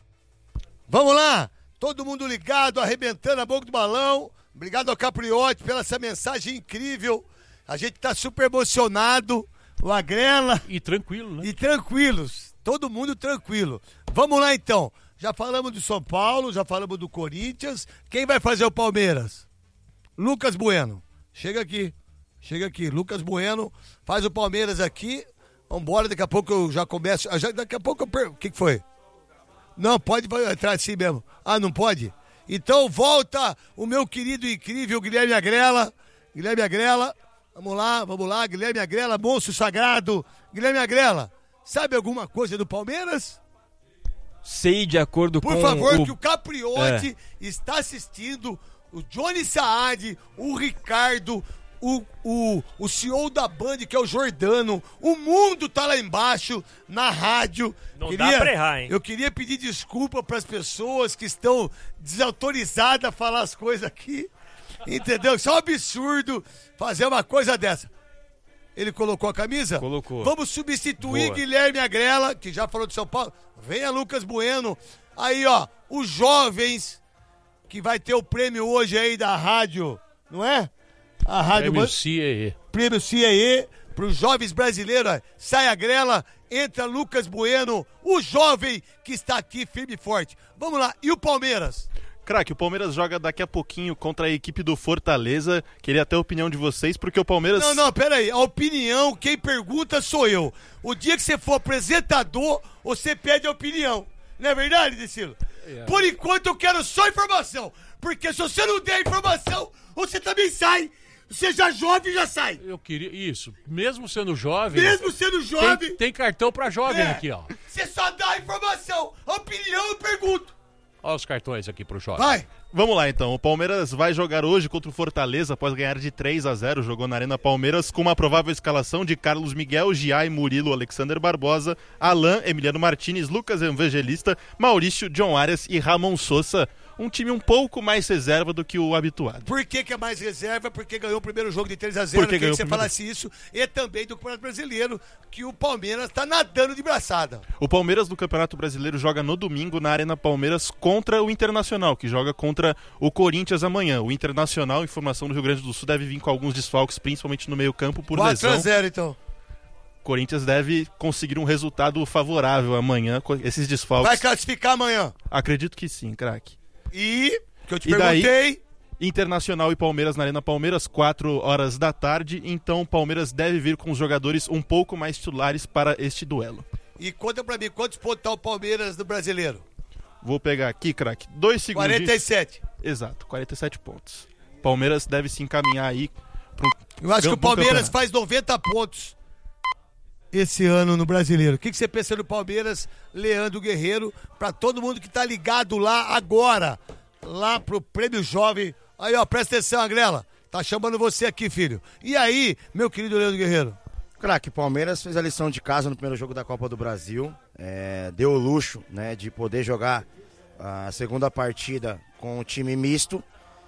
Vamos lá! Todo mundo ligado, arrebentando a boca do balão. Obrigado ao Capriotti pela essa mensagem incrível. A gente tá super emocionado. O Agrela. E tranquilo, né? E tranquilos. Todo mundo tranquilo. Vamos lá então. Já falamos do São Paulo, já falamos do Corinthians. Quem vai fazer o Palmeiras? Lucas Bueno. Chega aqui. Lucas Bueno faz o Palmeiras aqui. Vambora, daqui a pouco eu já começo. Daqui a pouco eu pergunto. O que foi? Não, pode entrar assim mesmo. Ah, não pode? Então volta o meu querido e incrível Guilherme Agrela. Guilherme Agrela. Vamos lá. Guilherme Agrela, monstro sagrado. Guilherme Agrela, sabe alguma coisa do Palmeiras? Sei, de acordo com... Por favor, que o Capriotti está assistindo, o Johnny Saad, o Ricardo, o CEO da Band, que é o Jordano, o mundo tá lá embaixo, na rádio. Não dá pra errar, hein? Eu queria pedir desculpa para as pessoas que estão desautorizadas a falar as coisas aqui, entendeu? Isso é um absurdo fazer uma coisa dessa. Ele colocou a camisa? Colocou. Vamos substituir Boa. Guilherme Agrela, que já falou de São Paulo. Venha Lucas Bueno. Aí, ó, os jovens, que vai ter o prêmio hoje aí da rádio, não é? A rádio... Prêmio CIE. Prêmio CIE, para os jovens brasileiros. Ó. Sai Agrela, entra Lucas Bueno, o jovem que está aqui firme e forte. Vamos lá, e o Palmeiras? Craque, o Palmeiras joga daqui a pouquinho contra a equipe do Fortaleza. Queria até a opinião de vocês, porque o Palmeiras... Não, peraí. A opinião, quem pergunta sou eu. O dia que você for apresentador, você pede a opinião. Não é verdade, Decilo? Por enquanto eu quero só informação. Porque se você não der informação, você também sai. Seja jovem, já sai. Eu queria... Isso. Mesmo sendo jovem... Tem cartão pra jovem aqui, ó. Você só dá a informação. A opinião eu pergunto. Olha os cartões aqui pro jovem. Vai. Vamos lá, então. O Palmeiras vai jogar hoje contra o Fortaleza após ganhar de 3-0. Jogou na Arena Palmeiras com uma provável escalação de Carlos Miguel, Giai, Murilo, Alexander Barbosa, Alain, Emiliano Martinez, Lucas Evangelista, Maurício, John Arias e Ramon Sosa. um time um pouco mais reserva do que o habituado. Por que é mais reserva? Porque ganhou o primeiro jogo de 3-0. Porque Queria que você falasse isso. E também do Campeonato Brasileiro, que o Palmeiras tá nadando de braçada. O Palmeiras do Campeonato Brasileiro joga no domingo na Arena Palmeiras contra o Internacional, que joga contra o Corinthians amanhã. O Internacional, informação do Rio Grande do Sul, deve vir com alguns desfalques, principalmente no meio-campo por lesão. 4-0, então. Corinthians deve conseguir um resultado favorável amanhã com esses desfalques. Vai classificar amanhã? Acredito que sim, craque. E, que eu te daí, perguntei... Internacional e Palmeiras na Arena Palmeiras, 4 horas da tarde. Então o Palmeiras deve vir com os jogadores um pouco mais titulares para este duelo. E conta pra mim, quantos pontos tá o Palmeiras do Brasileiro? Vou pegar aqui, craque, 2 segundos. 47. Exato, 47 pontos. Palmeiras deve se encaminhar aí pro... Eu acho que o Palmeiras faz 90 pontos esse ano no Brasileiro. O que você pensa do Palmeiras, Leandro Guerreiro, pra todo mundo que tá ligado lá agora, lá pro Prêmio Jovem. Aí, ó, presta atenção, Agrela. Tá chamando você aqui, filho. E aí, meu querido Leandro Guerreiro? Craque, Palmeiras fez a lição de casa no primeiro jogo da Copa do Brasil. Deu o luxo, né, de poder jogar a segunda partida com um time misto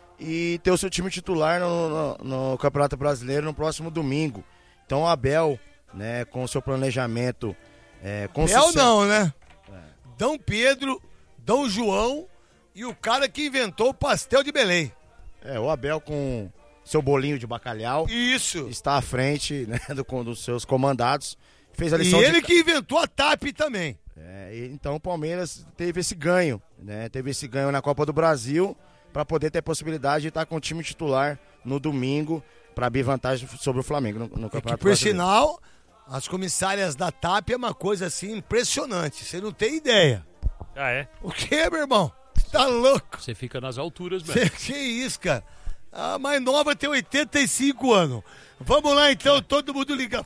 e ter o seu time titular no Campeonato Brasileiro no próximo domingo. Então o Abel, né, com o seu planejamento com sucesso... não, né? Dom Pedro, Dom João e o cara que inventou o pastel de Belém. O Abel com seu bolinho de bacalhau. Isso. Está à frente, né, dos seus comandados. Fez a lição e ele que inventou a TAP também. Então o Palmeiras teve esse ganho, né? Teve esse ganho na Copa do Brasil para poder ter a possibilidade de estar com o time titular no domingo para abrir vantagem sobre o Flamengo no Campeonato Brasileiro. Por sinal, as comissárias da TAP é uma coisa assim impressionante. Você não tem ideia. Ah, é? O que, meu irmão? Tá louco? Você fica nas alturas, velho. Que isso, cara? A mais nova tem 85 anos. Vamos lá, então, todo mundo ligado.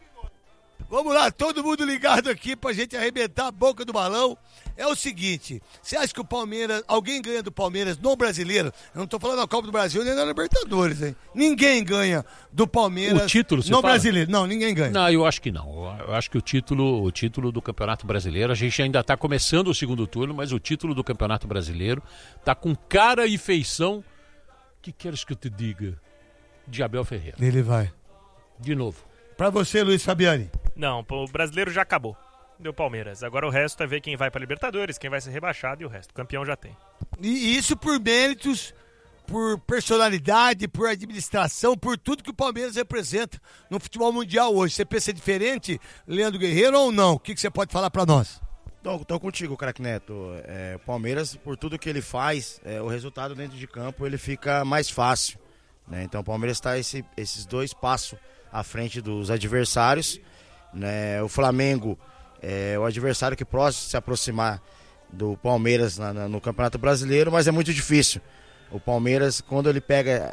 Vamos lá, todo mundo ligado aqui pra gente arrebentar a boca do balão. É o seguinte, você acha que o Palmeiras, alguém ganha do Palmeiras no Brasileiro? Eu não tô falando na Copa do Brasil nem na Libertadores, hein? Ninguém ganha do Palmeiras o título, você no fala? Brasileiro. Não, ninguém ganha. Não, eu acho que não. Eu acho que o título do Campeonato Brasileiro, a gente ainda tá começando o segundo turno, mas o título do Campeonato Brasileiro tá com cara e feição. Que queres que eu te diga? De Abel Ferreira. Ele vai. De novo. Pra você, Luiz Fabiani. Não, o Brasileiro já acabou. Deu Palmeiras. Agora o resto é ver quem vai pra Libertadores, quem vai ser rebaixado e o resto. O campeão já tem. E isso por méritos, por personalidade, por administração, por tudo que o Palmeiras representa no futebol mundial hoje. Você pensa diferente, Leandro Guerreiro, ou não? O que você pode falar pra nós? Tô contigo, craque Neto. O Palmeiras, por tudo que ele faz, o resultado dentro de campo ele fica mais fácil, né? Então o Palmeiras está esses 2 passos à frente dos adversários, né? O Flamengo é o adversário que próximo se aproximar do Palmeiras no Campeonato Brasileiro, mas é muito difícil. O Palmeiras, quando ele pega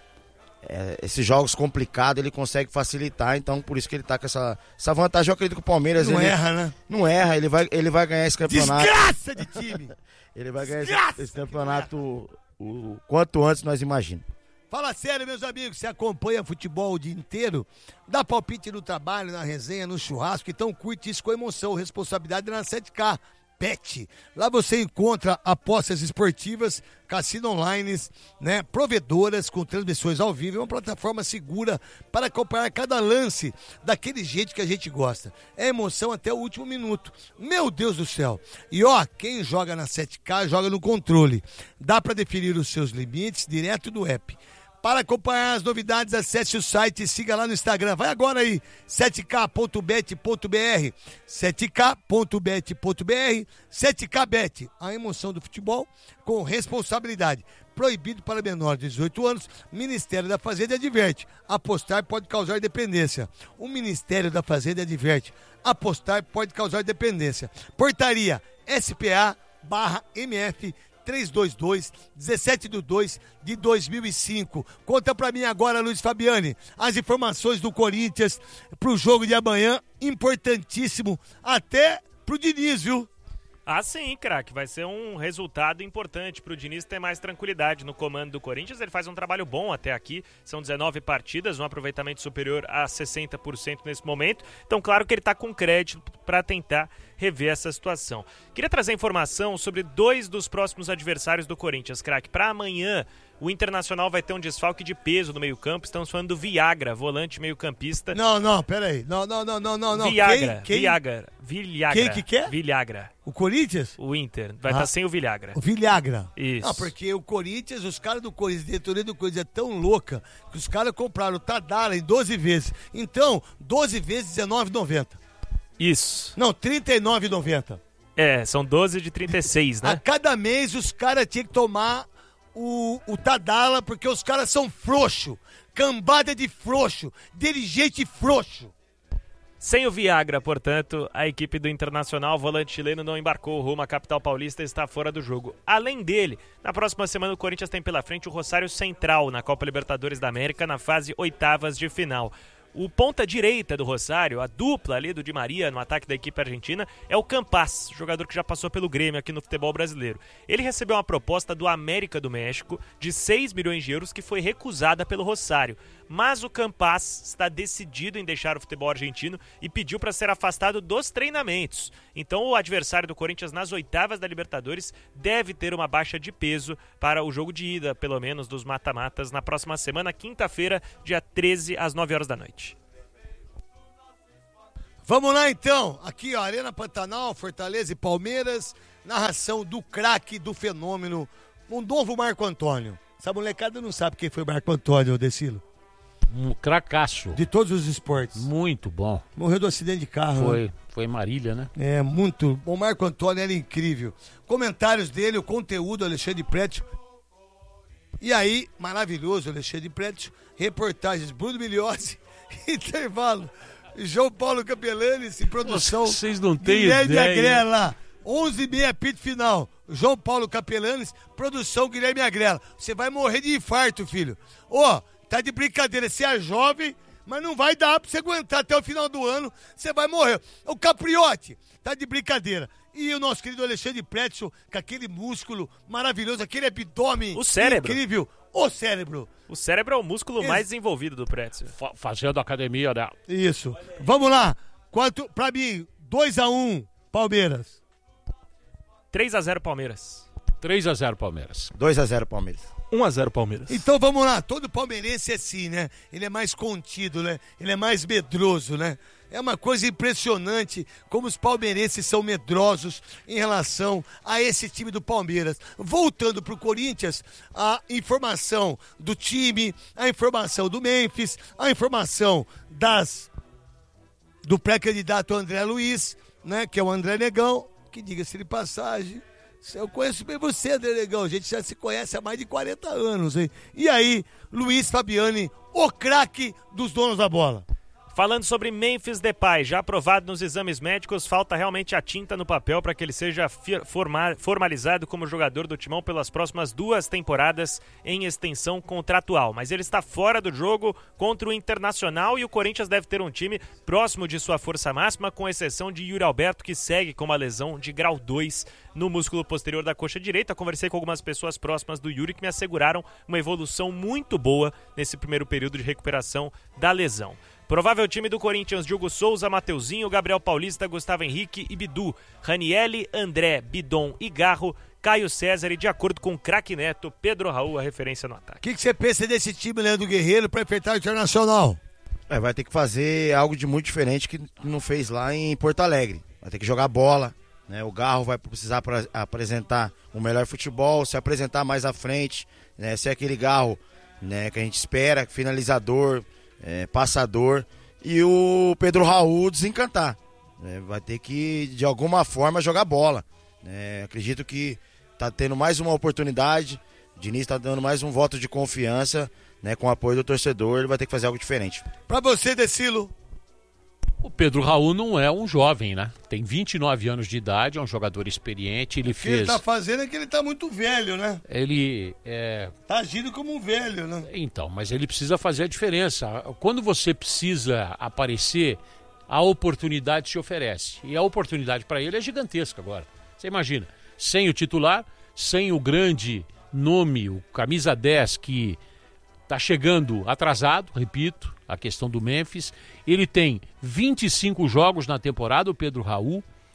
esses jogos complicados, ele consegue facilitar, então por isso que ele tá com essa vantagem. Eu acredito que o Palmeiras não erra, né? Não erra, ele vai ganhar esse campeonato. Desgraça de time! Ele vai ganhar esse campeonato o quanto antes nós imaginamos. Fala sério, meus amigos, você acompanha futebol o dia inteiro, dá palpite no trabalho, na resenha, no churrasco, então curte isso com emoção, responsabilidade na 7K. Bet. Lá você encontra apostas esportivas, cassino online, né, provedoras com transmissões ao vivo, é uma plataforma segura para acompanhar cada lance daquele jeito que a gente gosta. É emoção até o último minuto. Meu Deus do céu. E ó, quem joga na 7K joga no controle. Dá para definir os seus limites direto do app. Para acompanhar as novidades, acesse o site e siga lá no Instagram. Vai agora aí, 7k.bet.br, 7k.bet.br, 7kbet, a emoção do futebol com responsabilidade. Proibido para menores de 18 anos, Ministério da Fazenda adverte, apostar pode causar dependência. O Ministério da Fazenda adverte, apostar pode causar dependência. Portaria SPA/MF 322-17/2 de 2005. Conta pra mim agora, Luiz Fabiani, as informações do Corinthians pro jogo de amanhã, importantíssimo até pro Diniz, viu? Ah, sim, craque. Vai ser um resultado importante pro Diniz ter mais tranquilidade no comando do Corinthians. Ele faz um trabalho bom até aqui. São 19 partidas, um aproveitamento superior a 60% nesse momento. Então, claro que ele tá com crédito para tentar rever essa situação. Queria trazer informação sobre 2 dos próximos adversários do Corinthians, craque. Para amanhã, o Internacional vai ter um desfalque de peso no meio-campo. Estamos falando do Viagra, volante meio-campista. Não, peraí. Não. Viagra. Quem? Viagra. Quem que é? Viagra. O Corinthians? O Inter. Vai estar sem o Viagra. O Viagra. Isso. Não, porque o Corinthians, os caras do Corinthians, a diretoria do Corinthians é tão louca que os caras compraram o Tadala em 12 vezes. Então, 12 vezes R$19,90. Isso. Não, R$39,90. São 12 de 36, né? A cada mês os caras tinham que tomar o Tadala, porque os caras são frouxo, cambada de frouxo, dirigente frouxo. Sem o Viagra, portanto, a equipe do Internacional, o volante chileno, não embarcou rumo à capital paulista e está fora do jogo. Além dele, na próxima semana o Corinthians tem pela frente o Rosário Central na Copa Libertadores da América, na fase 8ª de final. O ponta-direita do Rosário, a dupla ali do Di Maria no ataque da equipe argentina, é o Campas, jogador que já passou pelo Grêmio aqui no futebol brasileiro. Ele recebeu uma proposta do América do México de 6 milhões de euros que foi recusada pelo Rosário. Mas o Campas está decidido em deixar o futebol argentino e pediu para ser afastado dos treinamentos. Então o adversário do Corinthians nas 8ª da Libertadores deve ter uma baixa de peso para o jogo de ida, pelo menos, dos mata-matas na próxima semana, quinta-feira, dia 13, às 9 horas da noite. Vamos lá então, aqui ó, Arena Pantanal, Fortaleza e Palmeiras, narração do craque, do fenômeno, um novo Marco Antônio. Essa molecada não sabe quem foi Marco Antônio, Decilo. Um cracaço. De todos os esportes. Muito bom. Morreu do acidente de carro. Foi em Marília, né? É, muito. O Marco Antônio era incrível. Comentários dele, o conteúdo, Alexandre Prétio. E aí, maravilhoso, Alexandre Prétio. Reportagens, Bruno Migliozzi, intervalo. João Paulo Capelanes em produção. Vocês não têm Guilherme ideia. Agrela, 11h30, apito final. João Paulo Capelanes, produção Guilherme Agrela. Você vai morrer de infarto, filho. Tá de brincadeira, você é jovem, mas não vai dar pra você aguentar até o final do ano, você vai morrer. O Capriotti, tá de brincadeira. E o nosso querido Alexandre Prétio, com aquele músculo maravilhoso, aquele abdômen o cérebro. Incrível. O cérebro. O cérebro é o músculo mais desenvolvido do Prétio. Fazendo academia, né? Isso. Vamos lá. Pra mim, 2-1, Palmeiras. 3-0 Palmeiras. 3-0 Palmeiras. 2-0 Palmeiras. 1-0 Palmeiras. Então vamos lá, todo palmeirense é assim, né? Ele é mais contido, né? Ele é mais medroso, né? É uma coisa impressionante como os palmeirenses são medrosos em relação a esse time do Palmeiras. Voltando pro Corinthians, a informação do time, a informação do Memphis, a informação do pré-candidato André Luiz, né? Que é o André Negão, que diga-se de passagem... Eu conheço bem você, André Negão. A gente já se conhece há mais de 40 anos, hein? E aí, Luiz Fabiani, o craque dos donos da bola. Falando sobre Memphis Depay, já aprovado nos exames médicos, falta realmente a tinta no papel para que ele seja formalizado como jogador do Timão pelas próximas 2 temporadas em extensão contratual. Mas ele está fora do jogo contra o Internacional e o Corinthians deve ter um time próximo de sua força máxima, com exceção de Yuri Alberto, que segue com uma lesão de grau 2 no músculo posterior da coxa direita. Conversei com algumas pessoas próximas do Yuri que me asseguraram uma evolução muito boa nesse primeiro período de recuperação da lesão. Provável time do Corinthians: Diogo Souza, Mateuzinho, Gabriel Paulista, Gustavo Henrique e Bidu, Ranielli, André, Bidon e Garro, Caio César e, de acordo com o craque Neto, Pedro Raul, a referência no ataque. O que você pensa desse time, Leandro Guerreiro, para enfrentar o Internacional? Vai ter que fazer algo de muito diferente que não fez lá em Porto Alegre. Vai ter que jogar bola, né? O Garro vai precisar apresentar um melhor futebol, se apresentar mais à frente, né? Ser aquele Garro, né, que a gente espera, finalizador, passador, e o Pedro Raul desencantar. Vai ter que, de alguma forma, jogar bola. Acredito que está tendo mais uma oportunidade, o Diniz está dando mais um voto de confiança, né, com o apoio do torcedor, ele vai ter que fazer algo diferente. Para você, Decilo. O Pedro Raul não é um jovem, né? Tem 29 anos de idade, é um jogador experiente, ele fez... O que ele tá fazendo é que ele tá muito velho, né? Ele tá agindo como um velho, né? Então, mas ele precisa fazer a diferença. Quando você precisa aparecer, a oportunidade se oferece. E a oportunidade para ele é gigantesca agora. Você imagina, sem o titular, sem o grande nome, o camisa 10 que tá chegando atrasado, repito, a questão do Memphis. Ele tem 25 jogos na temporada, o Pedro Raul.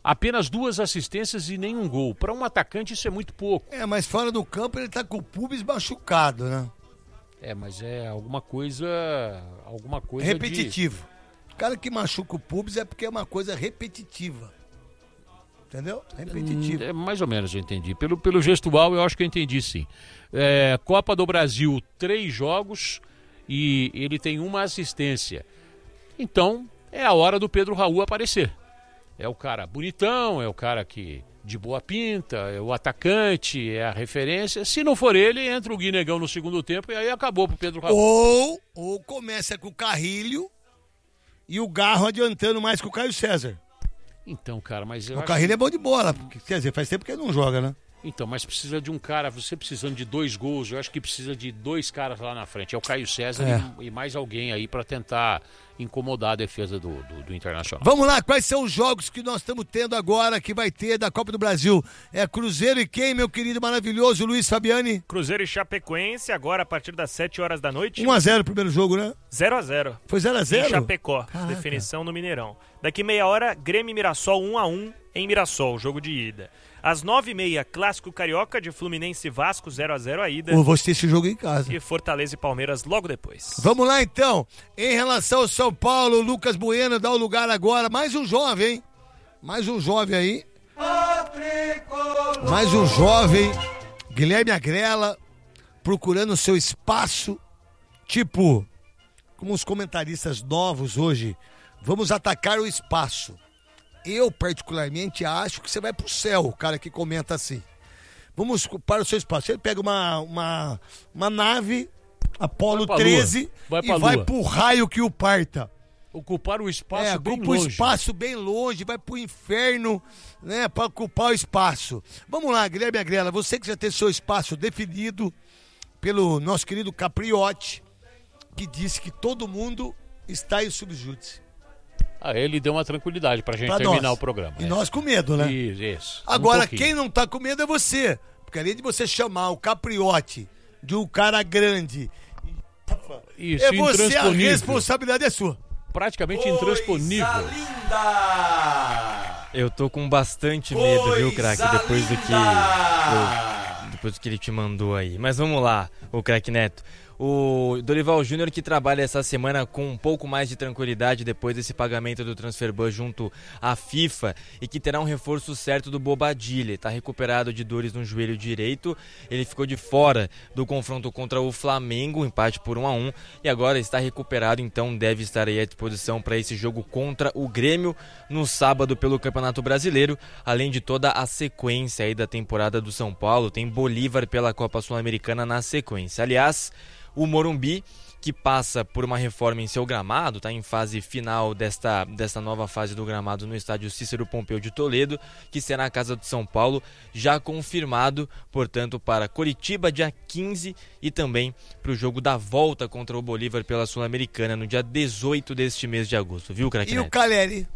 Apenas 2 assistências e nenhum gol. Para um atacante isso é muito pouco. Mas fora do campo ele tá com o pubis machucado, né? Mas é alguma coisa repetitivo. O cara que machuca o pubis é porque é uma coisa repetitiva. Entendeu? Repetitivo. Mais ou menos eu entendi. Pelo gestual eu acho que eu entendi sim. Copa do Brasil, 3 jogos e ele tem 1 assistência. Então é a hora do Pedro Raul aparecer. É o cara bonitão, é o cara que de boa pinta, é o atacante, é a referência. Se não for ele, entra o Guinegão no segundo tempo e aí acabou pro Pedro Raul. Ou começa com o Carrilho e o Garro adiantando mais que o Caio César. Então, cara, mas o Carrilho é bom de bola, quer dizer, faz tempo que ele não joga, né? Então, mas precisa de um cara, você precisando de 2 gols, eu acho que precisa de 2 caras lá na frente. É o Caio César e mais alguém aí para tentar incomodar a defesa do Internacional. Vamos lá, quais são os jogos que nós estamos tendo agora, que vai ter da Copa do Brasil? Cruzeiro e quem, meu querido maravilhoso Luiz Fabiani? Cruzeiro e Chapecoense, agora a partir das 7 horas da noite. 1-0 o primeiro jogo, né? 0-0. Foi 0-0? Em Chapecó, definição no Mineirão. Daqui meia hora, Grêmio e Mirassol 1-1 em Mirassol, jogo de ida. Às 9h30, Clássico Carioca de Fluminense e Vasco, 0-0 a ida. Eu vou assistir esse jogo em casa. E Fortaleza e Palmeiras logo depois. Vamos lá, então. Em relação ao São Paulo, Lucas Bueno dá o lugar agora. Mais um jovem, hein? Mais um jovem aí. Mais um jovem. Guilherme Agrela, procurando o seu espaço. Tipo, como os comentaristas novos hoje, vamos atacar o espaço. Eu, particularmente, acho que você vai pro céu, o cara que comenta assim. Vamos para o seu espaço. Ele pega uma nave, Apolo 13, e vai pro raio que o parta. Ocupar o espaço bem longe. Ocupar o espaço bem longe, vai pro inferno, né, para ocupar o espaço. Vamos lá, Guilherme Agrela, você que já tem seu espaço definido pelo nosso querido Capriotti, que disse que todo mundo está em subjúdice. Ele deu uma tranquilidade pra gente terminar o programa. E nós com medo, né? Isso. Agora, quem não tá com medo é você. Porque além de você chamar o Capriotti de um cara grande, isso, você, a responsabilidade é sua. Praticamente intransponível. Eu tô com bastante medo, viu, craque? Depois do que ele te mandou aí. Mas vamos lá, o craque Neto. O Dorival Júnior, que trabalha essa semana com um pouco mais de tranquilidade depois desse pagamento do Transferban junto à FIFA e que terá um reforço certo do Bobadilla. Está recuperado de dores no joelho direito. Ele ficou de fora do confronto contra o Flamengo, empate por 1-1, e agora está recuperado, então deve estar aí à disposição para esse jogo contra o Grêmio no sábado pelo Campeonato Brasileiro, além de toda a sequência aí da temporada do São Paulo. Tem Bolívar pela Copa Sul-Americana na sequência. Aliás, o Morumbi, que passa por uma reforma em seu gramado, está em fase final desta nova fase do gramado no estádio Cícero Pompeu de Toledo, que será a casa do São Paulo, já confirmado, portanto, para Coritiba, dia 15, e também para o jogo da volta contra o Bolívar pela Sul-Americana, no dia 18 deste mês de agosto, viu, craque? E o Caleri?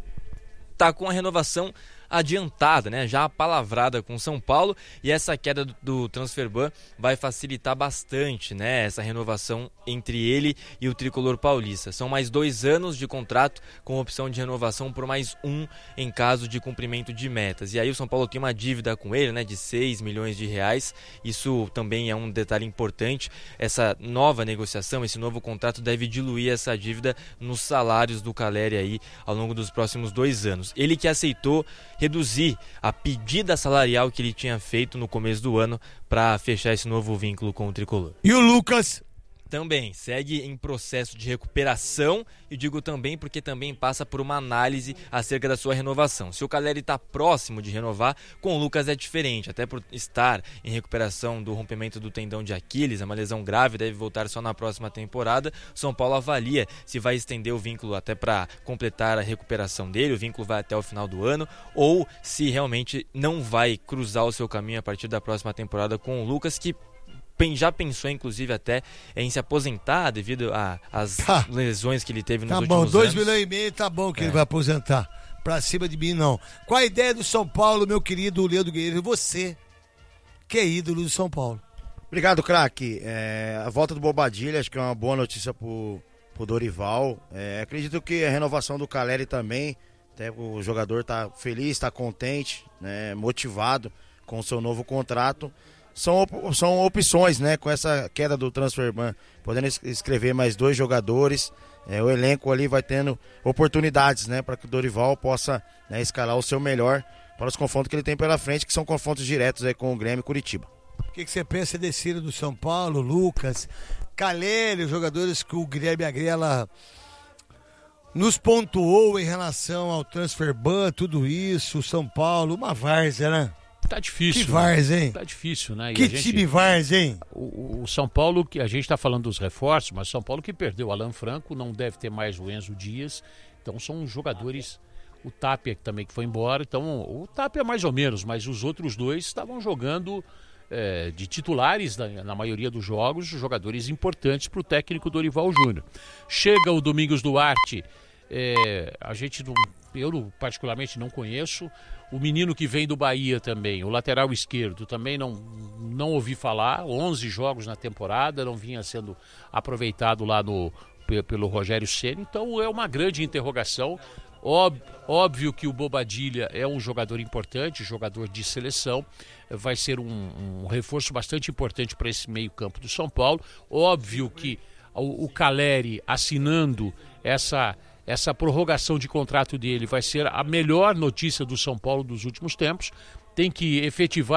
Tá com a renovação adiantada, né? Já palavrada com São Paulo, e essa queda do Transferban vai facilitar bastante, né? Essa renovação entre ele e o tricolor paulista. São mais 2 anos de contrato com opção de renovação por mais 1 em caso de cumprimento de metas. E aí o São Paulo tem uma dívida com ele, né? De 6 milhões de reais. Isso também é um detalhe importante. Essa nova negociação, esse novo contrato deve diluir essa dívida nos salários do Caleri aí ao longo dos próximos 2 anos. Ele que aceitou reduzir a pedida salarial que ele tinha feito no começo do ano para fechar esse novo vínculo com o tricolor. E o Lucas? Também segue em processo de recuperação, e digo também porque também passa por uma análise acerca da sua renovação. Se o Caleri está próximo de renovar, com o Lucas é diferente, até por estar em recuperação do rompimento do tendão de Aquiles, é uma lesão grave, deve voltar só na próxima temporada. São Paulo avalia se vai estender o vínculo até para completar a recuperação dele, o vínculo vai até o final do ano, ou se realmente não vai cruzar o seu caminho a partir da próxima temporada com o Lucas, que já pensou, inclusive, até em se aposentar devido às lesões que ele teve nos últimos anos. 2,5 milhões, tá bom que ele vai aposentar. Pra cima de mim, não. Qual a ideia do São Paulo, meu querido Leandro Guerreiro? Você, que é ídolo do São Paulo. Obrigado, craque. A volta do Bobadilla, acho que é uma boa notícia pro Dorival. Acredito que a renovação do Caleri também Até o jogador tá feliz, está contente, né, motivado com o seu novo contrato. São opções, né, com essa queda do Transferban, podendo inscrever mais 2 jogadores. O elenco ali vai tendo oportunidades, né, para que o Dorival possa, né, escalar o seu melhor para os confrontos que ele tem pela frente, que são confrontos diretos aí com o Grêmio e Curitiba. O que você pensa desse do São Paulo, Lucas, Caleri, os jogadores que o Guilherme Agrela nos pontuou em relação ao Transferban, tudo isso, São Paulo, uma várzea, né? Tá difícil. Que várzea, hein? Tá difícil, né? Que time várzea, hein? O São Paulo, que a gente está falando dos reforços, mas São Paulo que perdeu o Alan Franco, não deve ter mais o Enzo Dias. Então são jogadores, o Tapia também que foi embora. Então o Tapia mais ou menos, mas os outros 2 estavam jogando de titulares na maioria dos jogos, jogadores importantes para o técnico Dorival Júnior. Chega o Domingos Duarte, eu particularmente não conheço. O menino que vem do Bahia também, o lateral esquerdo, também não ouvi falar. 11 jogos na temporada, não vinha sendo aproveitado lá pelo Rogério Ceni. Então é uma grande interrogação. Óbvio que o Bobadilla é um jogador importante, jogador de seleção. Vai ser um reforço bastante importante para esse meio campo do São Paulo. Óbvio que o Caleri assinando essa prorrogação de contrato dele vai ser a melhor notícia do São Paulo dos últimos tempos. Tem que efetivar